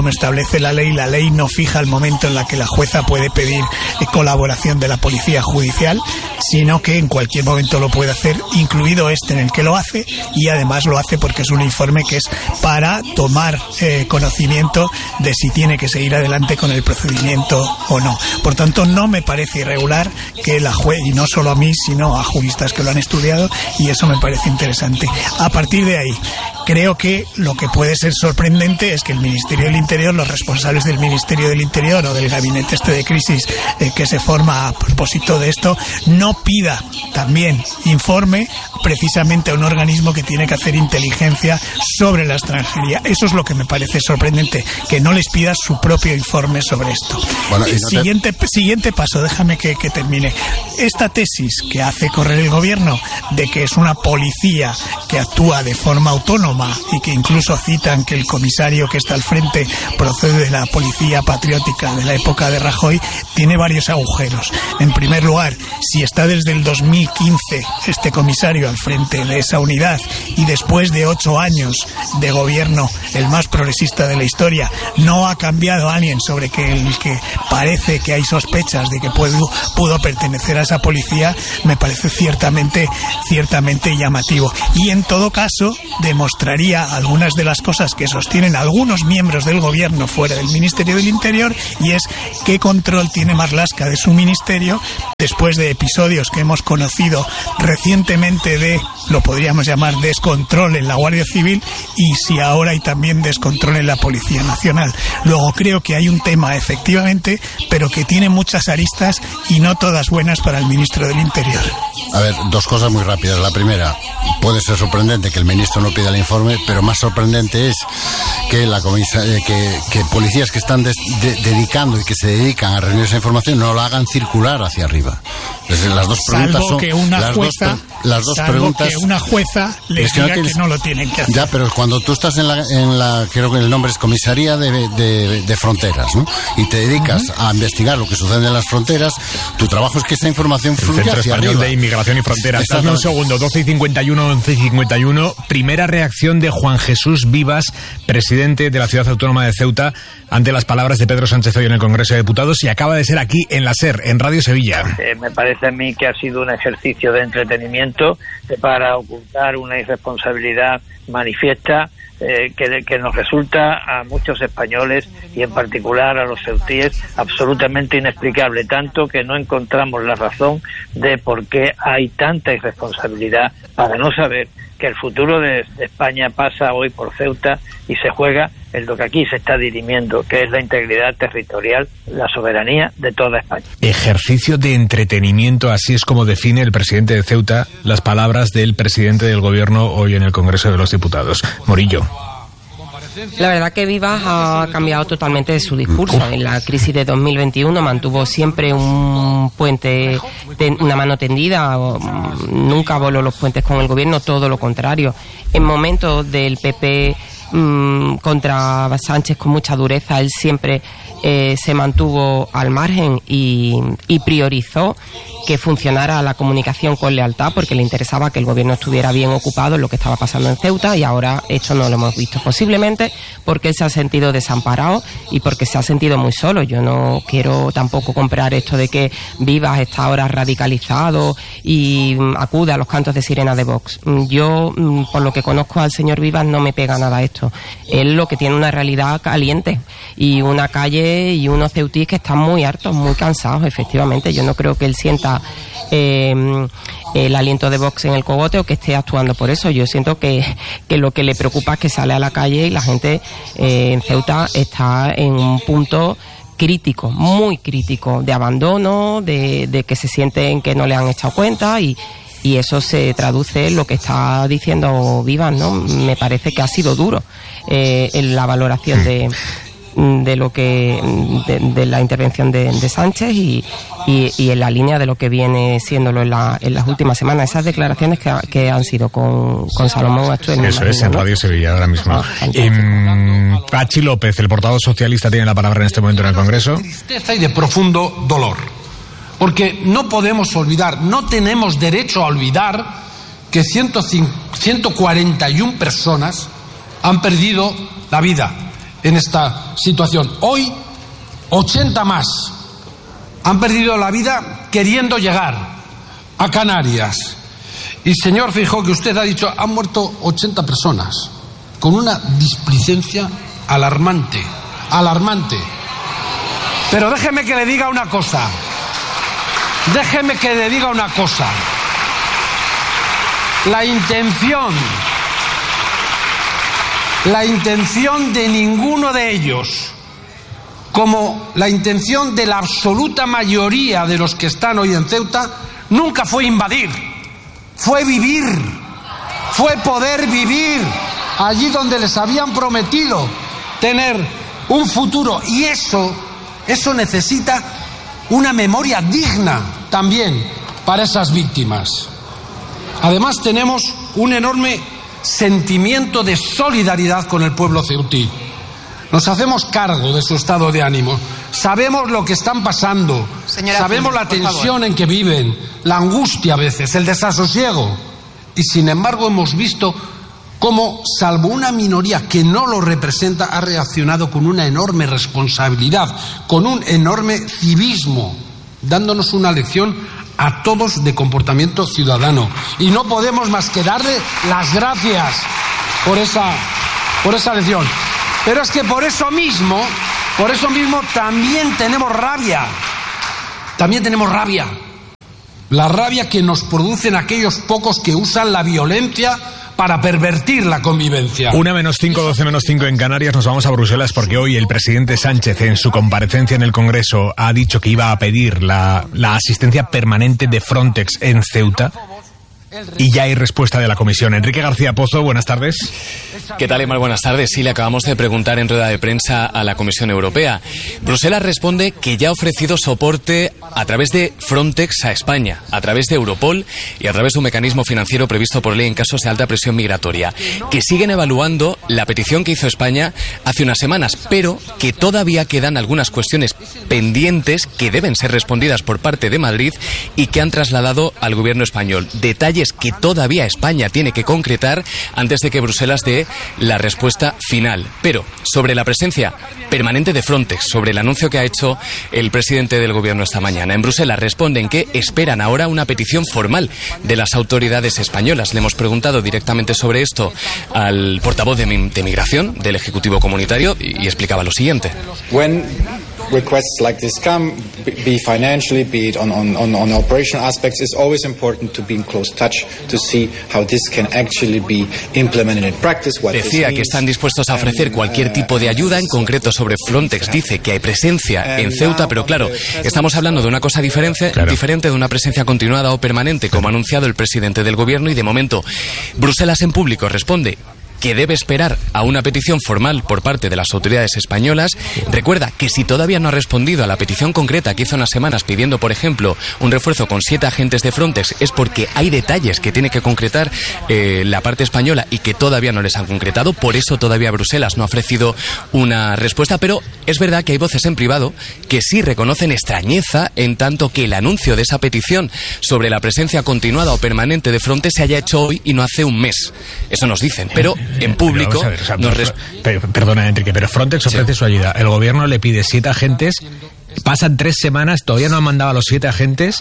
la ley no fija el momento en la que la jueza puede pedir colaboración de la policía judicial, sino que en cualquier momento lo puede hacer, incluido este en el que lo hace, y además lo hace porque es un informe que es para tomar conocimiento de si tiene que seguir adelante con el procedimiento o no. Por tanto, no me parece irregular que la juez, y no solo a mí, sino a juristas que lo han estudiado, y eso me parece interesante. A partir de ahí, creo que lo que puede ser sorprendente es que el Ministerio del Interior, los responsables del Ministerio del Interior o del gabinete de crisis que se forma a propósito de esto, no pida también informe precisamente a un organismo que tiene que hacer inteligencia sobre la extranjería. Eso es lo que me parece sorprendente, que no les pida su propio informe sobre esto. Bueno, siguiente paso, déjame que termine. Esta tesis que hace correr el gobierno de que es una policía que actúa de forma autónoma y que incluso citan que el comisario que está al frente procede de la policía patriótica de la época de Rajoy, tiene varios agujeros. En primer lugar, si está desde el 2015 este comisario al frente de esa unidad y después de 8 años de gobierno, el más progresista de la historia, no ha cambiado alguien sobre que el que parece que hay sospechas de que pudo pertenecer a esa policía, me parece ciertamente llamativo. Y en todo caso, demostraría algunas de las cosas que sostienen algunos miembros del gobierno fuera del Ministerio del Interior, y es qué control tiene Marlaska de su ministerio después de episodios que hemos conocido recientemente de, lo podríamos llamar, descontrol en la Guardia Civil, y si ahora hay también descontrol en la Policía Nacional. Luego creo que hay un tema, efectivamente, pero que tiene muchas aristas y no todas buenas para el ministro del Interior.
A ver, dos cosas muy rápidas. La primera, puede ser sorprendente que el ministro no pida el informe, pero más sorprendente es que que policías que están dedicando y que se dedican a reunir esa información no la hagan circular hacia arriba. Entonces, las dos preguntas son
que una jueza,
las dos preguntas,
que una jueza les diga que no lo tienen que hacer.
Ya, pero cuando tú estás en la creo que el nombre es Comisaría de Fronteras, ¿no? Y te dedicas a investigar lo que sucede en las fronteras, tu trabajo es que esa información fluya hacia
Centro Español
arriba.
de Inmigración y Fronteras. Dame un segundo, 12:51, 11:51. Primera reacción de Juan Jesús Vivas, presidente de la Ciudad Autónoma de Ceuta, ante las palabras de Pedro Sánchez hoy en el Congreso de Diputados, y acaba de ser aquí en la SER, en Radio Sevilla.
Me parece a mí que ha sido un ejercicio de entretenimiento para ocultar una irresponsabilidad manifiesta que nos resulta a muchos españoles y en particular a los ceutíes absolutamente inexplicable, tanto que no encontramos la razón de por qué hay tanta irresponsabilidad para no saber que el futuro de España pasa hoy por Ceuta y se juega en lo que aquí se está dirimiendo, que es la integridad territorial, la soberanía de toda España.
Ejercicio de entretenimiento, así es como define el presidente de Ceuta las palabras del presidente del gobierno hoy en el Congreso de los Diputados. Morillo.
La verdad que Vivas ha cambiado totalmente de su discurso. En la crisis de 2021 mantuvo siempre un puente, una mano tendida, nunca voló los puentes con el gobierno, todo lo contrario. En momentos del PP contra Sánchez con mucha dureza, él siempre se mantuvo al margen y priorizó que funcionara la comunicación con lealtad, porque le interesaba que el gobierno estuviera bien ocupado en lo que estaba pasando en Ceuta, y ahora esto no lo hemos visto, posiblemente porque él se ha sentido desamparado y porque se ha sentido muy solo. Yo no quiero tampoco comprar esto de que Vivas está ahora radicalizado y acude a los cantos de sirena de Vox. Yo, por lo que conozco al señor Vivas, no me pega nada esto. Él lo que tiene una realidad caliente y una calle y unos ceutíes que están muy hartos, muy cansados, efectivamente. Yo no creo que él sienta el aliento de Vox en el cogote o que esté actuando por eso. Yo siento que lo que le preocupa es que sale a la calle y la gente en Ceuta está en un punto crítico, muy crítico, de abandono, de que se sienten que no le han echado cuenta, y eso se traduce en lo que está diciendo Vivas, ¿no? Me parece que ha sido duro en la valoración de lo que de la intervención de Sánchez y en la línea de lo que viene siéndolo en las últimas semanas. Esas declaraciones que han sido con Salomón Astuel.
Eso es, en Radio Sevilla ahora mismo. Pachi López, el portavoz socialista, tiene la palabra en este momento en el Congreso.
De tristeza y de profundo dolor. Porque no podemos olvidar, no tenemos derecho a olvidar que 141 personas han perdido la vida en esta situación. Hoy, 80 más han perdido la vida queriendo llegar a Canarias. Y señor Feijóo, que usted ha dicho, han muerto 80 personas con una displicencia alarmante. Pero déjeme que le diga una cosa. La intención de ninguno de ellos, como la intención de la absoluta mayoría de los que están hoy en Ceuta, nunca fue invadir, fue vivir, fue poder vivir allí donde les habían prometido tener un futuro. Y eso necesita una memoria digna también para esas víctimas. Además, tenemos un enorme sentimiento de solidaridad con el pueblo ceutí. Nos hacemos cargo de su estado de ánimo. Sabemos lo que están pasando. Sabemos la tensión en que viven, la angustia a veces, el desasosiego. Y sin embargo hemos visto cómo, salvo una minoría que no lo representa, ha reaccionado con una enorme responsabilidad, con un enorme civismo, dándonos una lección a todos de comportamiento ciudadano. Y no podemos más que darle las gracias por esa lección. Pero es que por eso mismo también tenemos rabia. La rabia que nos producen aquellos pocos que usan la violencia para pervertir la convivencia.
1:05, 12:05 en Canarias. Nos vamos a Bruselas porque hoy el presidente Sánchez, en su comparecencia en el Congreso, ha dicho que iba a pedir la asistencia permanente de Frontex en Ceuta. Y ya hay respuesta de la Comisión. Enrique García Pozo, buenas tardes.
¿Qué tal, Emar? Buenas tardes. Sí, le acabamos de preguntar en rueda de prensa a la Comisión Europea. Bruselas responde que ya ha ofrecido soporte a través de Frontex a España, a través de Europol y a través de un mecanismo financiero previsto por ley en casos de alta presión migratoria, que siguen evaluando la petición que hizo España hace unas semanas, pero que todavía quedan algunas cuestiones pendientes que deben ser respondidas por parte de Madrid y que han trasladado al gobierno español. Detalles que todavía España tiene que concretar antes de que Bruselas dé la respuesta final. Pero sobre la presencia permanente de Frontex, sobre el anuncio que ha hecho el presidente del gobierno esta mañana, en Bruselas responden que esperan ahora una petición formal de las autoridades españolas. Le hemos preguntado directamente sobre esto al portavoz de Migración del Ejecutivo Comunitario y explicaba lo siguiente.
Requests like this come, be financially, be it on operational aspects, it's always important to be in close touch to see how this can actually be implemented in practice.
Decía que están dispuestos a ofrecer cualquier tipo de ayuda, en concreto sobre Frontex. Dice que hay presencia en Ceuta, pero claro, estamos hablando de una cosa diferente de una presencia continuada o permanente, como ha anunciado el presidente del gobierno, y de momento Bruselas en público responde que debe esperar a una petición formal por parte de las autoridades españolas. Recuerda que si todavía no ha respondido a la petición concreta que hizo unas semanas pidiendo, por ejemplo, un refuerzo con 7 agentes de Frontex, es porque hay detalles que tiene que concretar la parte española y que todavía no les han concretado. Por eso todavía Bruselas no ha ofrecido una respuesta, pero es verdad que hay voces en privado que sí reconocen extrañeza en tanto que el anuncio de esa petición sobre la presencia continuada o permanente de Frontex se haya hecho hoy y no hace un mes. Eso nos dicen, pero en público...
Perdona, Enrique, pero Frontex ofrece su ayuda. El gobierno le pide 7 agentes, pasan 3 semanas, todavía no han mandado a los 7 agentes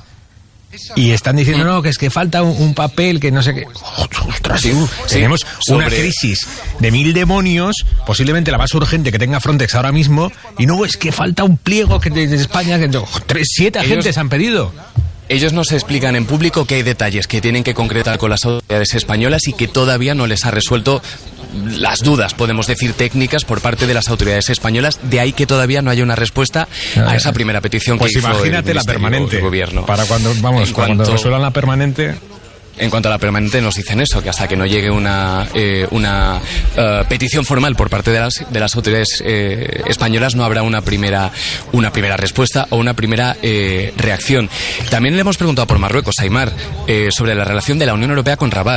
y están diciendo, no, que es que falta un papel, que no sé qué... Ostras, tenemos una crisis de 1000 demonios, posiblemente la más urgente que tenga Frontex ahora mismo, y no, es que falta un pliego que de España, que 7 agentes han pedido.
Ellos nos explican en público que hay detalles que tienen que concretar con las autoridades españolas y que todavía no les ha resuelto las dudas, podemos decir, técnicas por parte de las autoridades españolas. De ahí que todavía no haya una respuesta a esa primera petición que hizo
imagínate
el
la permanente,
gobierno.
Para cuando resuelvan la permanente...
En cuanto a la permanente nos dicen eso, que hasta que no llegue una petición formal por parte de las autoridades españolas no habrá una primera respuesta o una primera reacción. También le hemos preguntado por Marruecos, Aimar, sobre la relación de la Unión Europea con Rabat.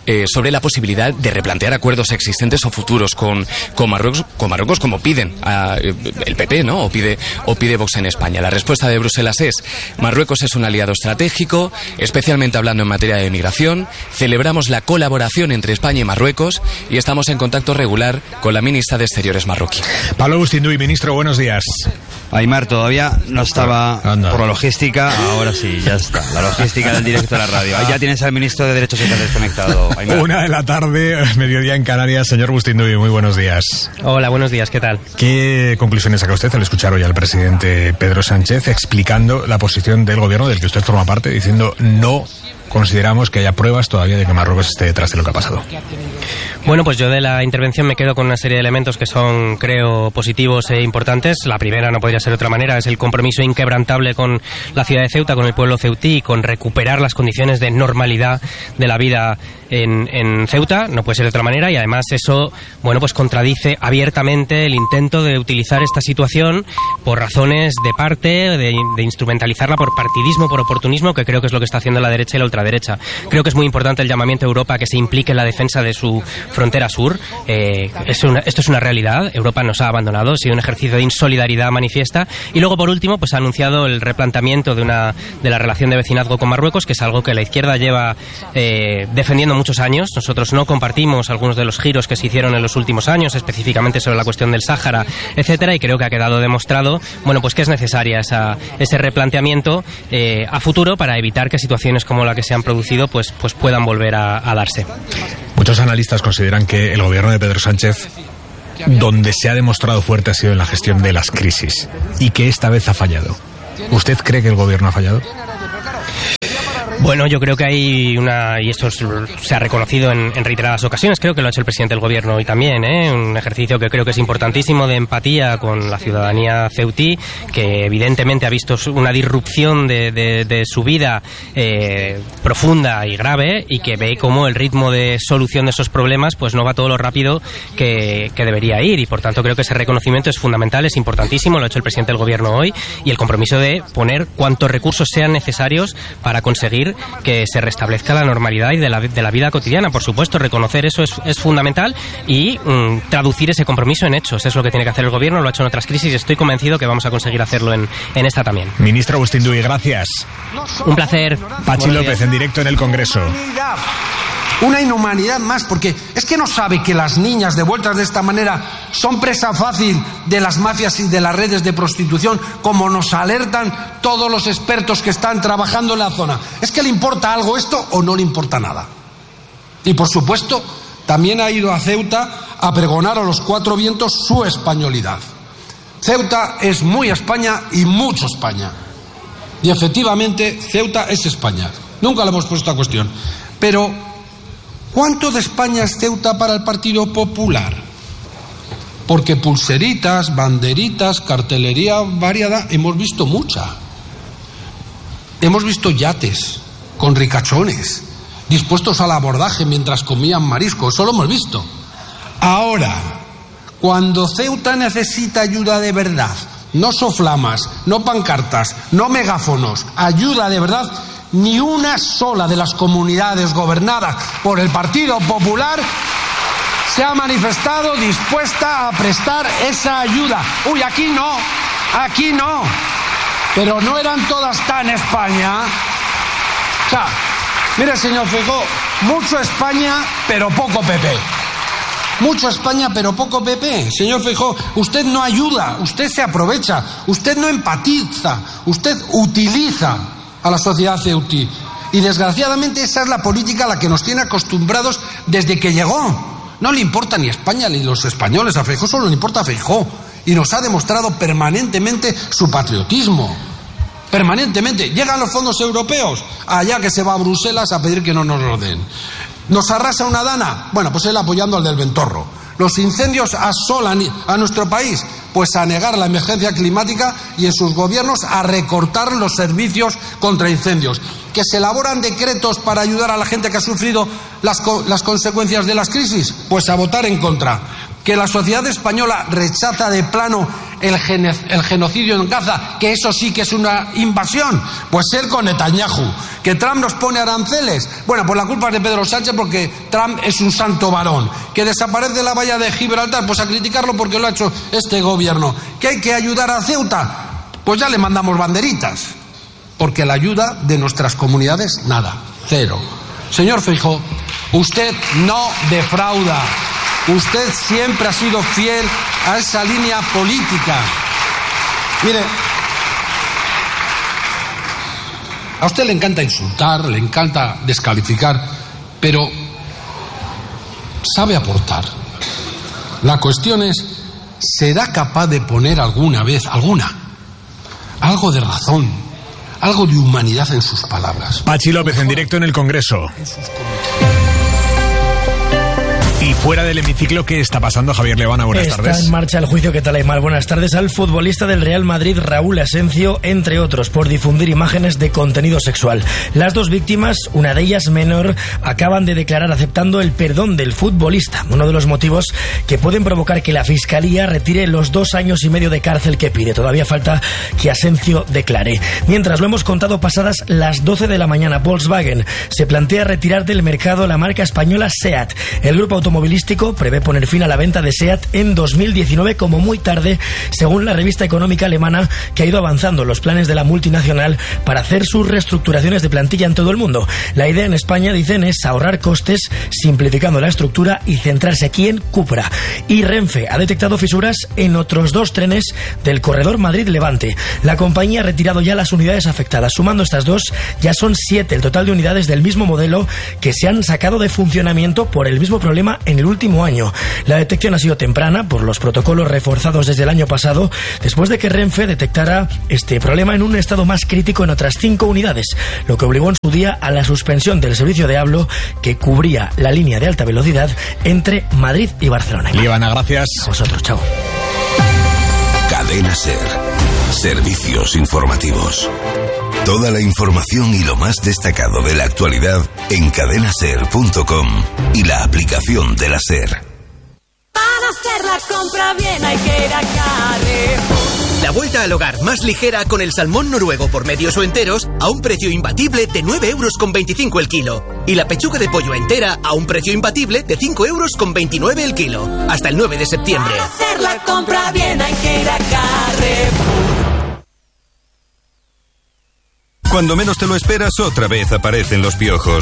sobre la posibilidad de replantear acuerdos existentes o futuros con Marruecos, como piden el PP, ¿no? O pide Vox en España. La respuesta de Bruselas es: Marruecos es un aliado estratégico, especialmente hablando en materia de migración. Celebramos la colaboración entre España y Marruecos y estamos en contacto regular con la ministra de Exteriores marroquí.
Pablo Bustinduy, ministro, buenos días.
Aimar, todavía no estaba por la logística, ahora sí, ya está. La logística del directo de la radio. Ahí ya tienes al ministro de Derechos Sociales desconectado, Aimar.
1:00 p.m, mediodía en Canarias. Señor Bustinduy, muy buenos días.
Hola, buenos días, ¿qué tal?
¿Qué conclusiones saca usted al escuchar hoy al presidente Pedro Sánchez explicando la posición del gobierno del que usted forma parte, diciendo no consideramos que haya pruebas todavía de que Marruecos esté detrás de lo que ha pasado?
Bueno, pues yo de la intervención me quedo con una serie de elementos que son, creo, positivos e importantes. La primera, no podría ser de otra manera, es el compromiso inquebrantable con la ciudad de Ceuta, con el pueblo ceutí, con recuperar las condiciones de normalidad de la vida en Ceuta. No puede ser de otra manera, y además eso, bueno, pues contradice abiertamente el intento de utilizar esta situación por razones de parte, de instrumentalizarla por partidismo, por oportunismo, que creo que es lo que está haciendo la derecha y la ultraderecha. Creo que es muy importante el llamamiento a Europa a que se implique en la defensa de su frontera sur. Esto es una realidad. Europa nos ha abandonado, ha sido un ejercicio de insolidaridad manifiesta. Y luego, por último, pues ha anunciado el replanteamiento de la relación de vecinazgo con Marruecos, que es algo que la izquierda lleva defendiendo muchos años. Nosotros no compartimos algunos de los giros que se hicieron en los últimos años, específicamente sobre la cuestión del Sáhara, etcétera, y creo que ha quedado demostrado, bueno, pues que es necesaria ese replanteamiento a futuro para evitar que situaciones como la que se han producido pues puedan volver a darse.
Muchos analistas consideran que el gobierno de Pedro Sánchez, donde se ha demostrado fuerte, ha sido en la gestión de las crisis, y que esta vez ha fallado. ¿Usted cree que el gobierno ha fallado?
Bueno, yo creo que hay y esto se ha reconocido en reiteradas ocasiones, creo que lo ha hecho el presidente del gobierno hoy también, un ejercicio que creo que es importantísimo de empatía con la ciudadanía ceutí, que evidentemente ha visto una disrupción de su vida profunda y grave, y que ve cómo el ritmo de solución de esos problemas pues no va todo lo rápido que debería ir, y por tanto creo que ese reconocimiento es fundamental, es importantísimo, lo ha hecho el presidente del gobierno hoy, y el compromiso de poner cuantos recursos sean necesarios para conseguir que se restablezca la normalidad y de la vida cotidiana. Por supuesto, reconocer eso es fundamental, y traducir ese compromiso en hechos. Es lo que tiene que hacer el gobierno, lo ha hecho en otras crisis, y estoy convencido que vamos a conseguir hacerlo en esta también.
Ministro Bustinduy, gracias.
Un placer.
Pachi López, en directo en el Congreso.
Una inhumanidad más, porque es que no sabe que las niñas devueltas de esta manera son presa fácil de las mafias y de las redes de prostitución, como nos alertan todos los expertos que están trabajando en la zona. ¿Es que le importa algo esto o no le importa nada? Y por supuesto, también ha ido a Ceuta a pregonar a los cuatro vientos su españolidad. Ceuta es muy España y mucho España. Y efectivamente, Ceuta es España. Nunca le hemos puesto a cuestión. Pero ¿cuánto de España es Ceuta para el Partido Popular? Porque pulseritas, banderitas, cartelería variada, hemos visto mucha. Hemos visto yates con ricachones, dispuestos al abordaje mientras comían marisco. Eso lo hemos visto. Ahora, cuando Ceuta necesita ayuda de verdad, no soflamas, no pancartas, no megáfonos, ayuda de verdad, ni una sola de las comunidades gobernadas por el Partido Popular se ha manifestado dispuesta a prestar esa ayuda. Uy, aquí no. Pero no eran todas tan España. O sea, mire, señor Feijóo, mucho España, pero poco PP. Mucho España, pero poco PP. Señor Feijóo, usted no ayuda, usted se aprovecha, usted no empatiza, usted utiliza a la sociedad ceutí. Y desgraciadamente esa es la política a la que nos tiene acostumbrados desde que llegó. No le importa ni España ni los españoles, a Feijóo solo le importa a Feijóo. Y nos ha demostrado permanentemente su patriotismo. Permanentemente. Llegan los fondos europeos, allá que se va a Bruselas a pedir que no nos lo den. ¿Nos arrasa una dana? Bueno, pues él apoyando al del Ventorro. Los incendios asolan a nuestro país, pues a negar la emergencia climática y en sus gobiernos a recortar los servicios contra incendios. ¿Que se elaboran decretos para ayudar a la gente que ha sufrido las consecuencias de las crisis? Pues a votar en contra. ¿Que la sociedad española rechaza de plano el genocidio en Gaza, que eso sí que es una invasión? Pues ser con Netanyahu. ¿Que Trump nos pone aranceles? Bueno, pues la culpa es de Pedro Sánchez, porque Trump es un santo varón. ¿Que desaparece la valla de Gibraltar? Pues a criticarlo porque lo ha hecho este gobierno. ¿Que hay que ayudar a Ceuta? Pues ya le mandamos banderitas. Porque la ayuda de nuestras comunidades, nada, cero. Señor Feijóo, usted no defrauda. Usted siempre ha sido fiel a esa línea política. Mire, a usted le encanta insultar, le encanta descalificar, pero sabe aportar. La cuestión es, ¿será capaz de poner alguna vez, algo de razón, algo de humanidad en sus palabras?
Pachi López en directo en el Congreso. Y fuera del hemiciclo, ¿qué está pasando, Javier Levana? Buenas tardes.
Está en marcha el juicio. ¿Qué tal, Aymar? Buenas tardes. Al futbolista del Real Madrid, Raúl Asencio, entre otros, por difundir imágenes de contenido sexual. Las dos víctimas, una de ellas menor, acaban de declarar aceptando el perdón del futbolista. Uno de los motivos que pueden provocar que la Fiscalía retire los 2 años y medio de cárcel que pide. Todavía falta que Asencio declare. Mientras, lo hemos contado pasadas las 12 de la mañana, Volkswagen se plantea retirar del mercado la marca española SEAT. El grupo automovilístico prevé poner fin a la venta de SEAT en 2019 como muy tarde, según la revista económica alemana, que ha ido avanzando los planes de la multinacional para hacer sus reestructuraciones de plantilla en todo el mundo. La idea en España, dicen, es ahorrar costes simplificando la estructura y centrarse aquí en Cupra. Y Renfe ha detectado fisuras en otros 2 trenes del corredor Madrid-Levante. La compañía ha retirado ya las unidades afectadas. Sumando estas 2, ya son 7 el total de unidades del mismo modelo que se han sacado de funcionamiento por el mismo problema en el último año. La detección ha sido temprana por los protocolos reforzados desde el año pasado, después de que Renfe detectara este problema en un estado más crítico en otras 5 unidades, lo que obligó en su día a la suspensión del servicio de Hablo, que cubría la línea de alta velocidad entre Madrid y Barcelona.
Líbana, gracias.
A vosotros, chao.
Cadena SER. Servicios informativos. Toda la información y lo más destacado de la actualidad en cadenaser.com y la aplicación de la SER.
Para hacer la compra bien hay que ir a Carrefour.
La vuelta al hogar más ligera con el salmón noruego por medios o enteros a un precio imbatible de 9,25 € el kilo. Y la pechuga de pollo entera a un precio imbatible de 5,29 € el kilo. Hasta el 9 de septiembre.
Para hacer la compra bien hay que ir a Carrefour.
Cuando menos te lo esperas, otra vez aparecen los piojos.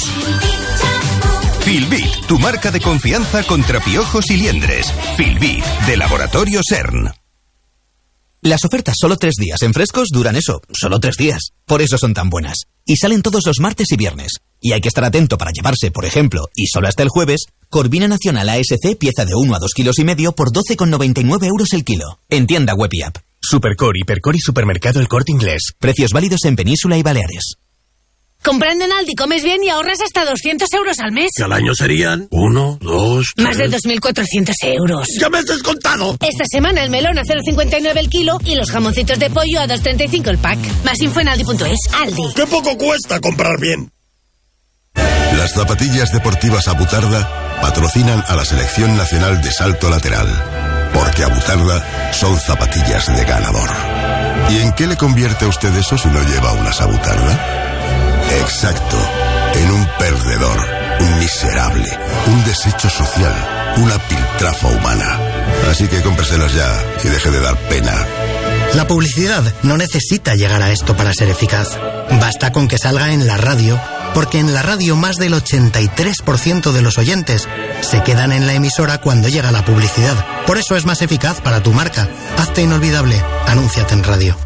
Filbit, tu marca de confianza contra piojos y liendres. Filbit, de Laboratorio CERN.
Las ofertas solo 3 días en frescos duran eso, solo 3 días. Por eso son tan buenas. Y salen todos los martes y viernes. Y hay que estar atento para llevarse, por ejemplo, y solo hasta el jueves, Corvina Nacional ASC, pieza de 1 a 2,5 kilos por 12,99 € el kilo. En tienda web y app.
Supercor, Hipercor y Supermercado El Corte Inglés.
Precios válidos en Península y Baleares.
Comprando en Aldi comes bien y ahorras hasta 200 € al mes.
Que al año serían 1, 2, 3...
Más de 2.400 €.
¡Ya me has descontado!
Esta semana el melón a 0,59 el kilo y los jamoncitos de pollo a 2,35 el pack. Más info en Aldi.es. Aldi.
¡Qué poco cuesta comprar bien!
Las zapatillas deportivas Abutarda patrocinan a la Selección Nacional de Salto Lateral. Porque Abutarda son zapatillas de ganador. ¿Y en qué le convierte a usted eso si no lleva unas Abutarda? Exacto, en un perdedor, un miserable, un desecho social, una piltrafa humana. Así que cómpreselas ya y deje de dar pena.
La publicidad no necesita llegar a esto para ser eficaz. Basta con que salga en la radio, porque en la radio más del 83% de los oyentes se quedan en la emisora cuando llega la publicidad. Por eso es más eficaz para tu marca. Hazte inolvidable. Anúnciate en radio.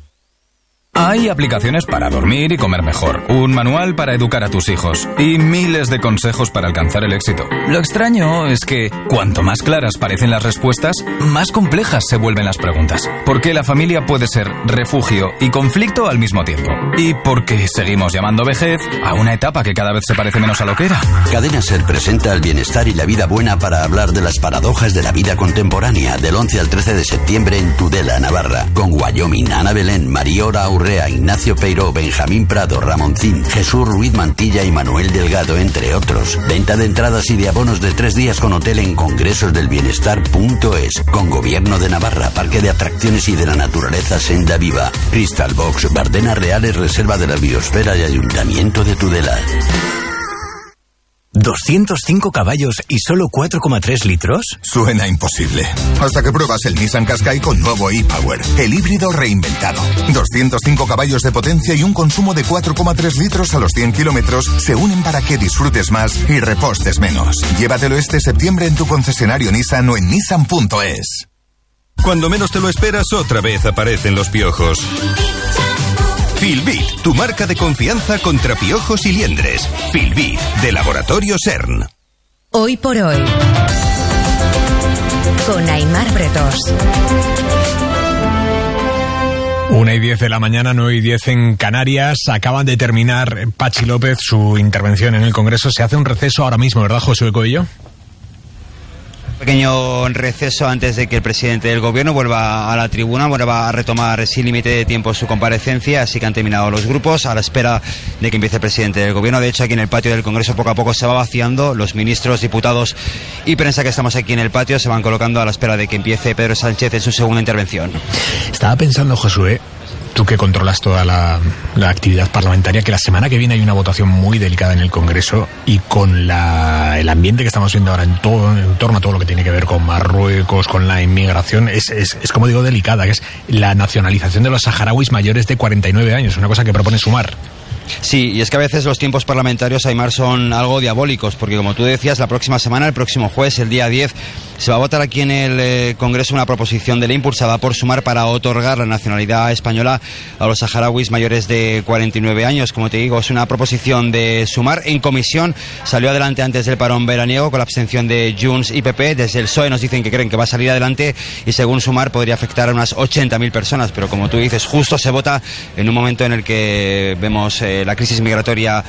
Hay aplicaciones para dormir y comer mejor, un manual para educar a tus hijos y miles de consejos para alcanzar el éxito. Lo extraño es que cuanto más claras parecen las respuestas, más complejas se vuelven las preguntas. Porque la familia puede ser refugio y conflicto al mismo tiempo. Y porque seguimos llamando vejez a una etapa que cada vez se parece menos a lo que era.
Cadena SER presenta el bienestar y la vida buena para hablar de las paradojas de la vida contemporánea del 11 al 13 de septiembre en Tudela, Navarra, con Wyoming, Ana Belén, Mariora Aurora Urrea, Ignacio Peiró, Benjamín Prado, Ramoncín, Jesús Ruiz Mantilla y Manuel Delgado, entre otros. Venta de entradas y de abonos de 3 días con hotel en congresosdelbienestar.es. Con Gobierno de Navarra, Parque de Atracciones y de la Naturaleza Senda Viva, Crystal Box, Bardenas Reales, Reserva de la Biosfera y Ayuntamiento de Tudela.
205 caballos y solo 4,3 litros.
Suena imposible. Hasta que pruebas el Nissan Qashqai con nuevo e-Power, el híbrido reinventado. 205 caballos de potencia y un consumo de 4,3 litros a los 100 kilómetros se unen para que disfrutes más y repostes menos. Llévatelo este septiembre en tu concesionario Nissan o en nissan.es.
Cuando menos te lo esperas, otra vez aparecen los piojos. Filbit, tu marca de confianza contra piojos y liendres. Filbit, de Laboratorio CERN.
Hoy por hoy, con Aimar Bretos.
1:10 de la mañana, 9:10 en Canarias. Acaban de terminar Patxi López su intervención en el Congreso. Se hace un receso ahora mismo, ¿verdad, Josué Coello?
Pequeño receso antes de que el presidente del gobierno vuelva a la tribuna, vuelva a retomar sin límite de tiempo su comparecencia, así que han terminado los grupos a la espera de que empiece el presidente del gobierno. De hecho, aquí en el patio del Congreso poco a poco se va vaciando. Los ministros, diputados y prensa que estamos aquí en el patio se van colocando a la espera de que empiece Pedro Sánchez en su segunda intervención.
Estaba pensando, Josué, tú que controlas toda la actividad parlamentaria, que la semana que viene hay una votación muy delicada en el Congreso, y con el ambiente que estamos viendo ahora en torno a todo lo que tiene que ver con Marruecos, con la inmigración, es como digo, delicada, que es la nacionalización de los saharauis mayores de 49 años, una cosa que propone Sumar.
Sí, y es que a veces los tiempos parlamentarios, Aimar, son algo diabólicos, porque como tú decías, la próxima semana, el próximo jueves, el día 10, se va a votar aquí en el Congreso una proposición de ley impulsada por Sumar para otorgar la nacionalidad española a los saharauis mayores de 49 años. Como te digo, es una proposición de Sumar. En comisión salió adelante antes del parón veraniego con la abstención de Junts y PP. Desde el PSOE nos dicen que creen que va a salir adelante y según Sumar podría afectar a unas 80.000 personas. Pero como tú dices, justo se vota en un momento en el que vemos la crisis migratoria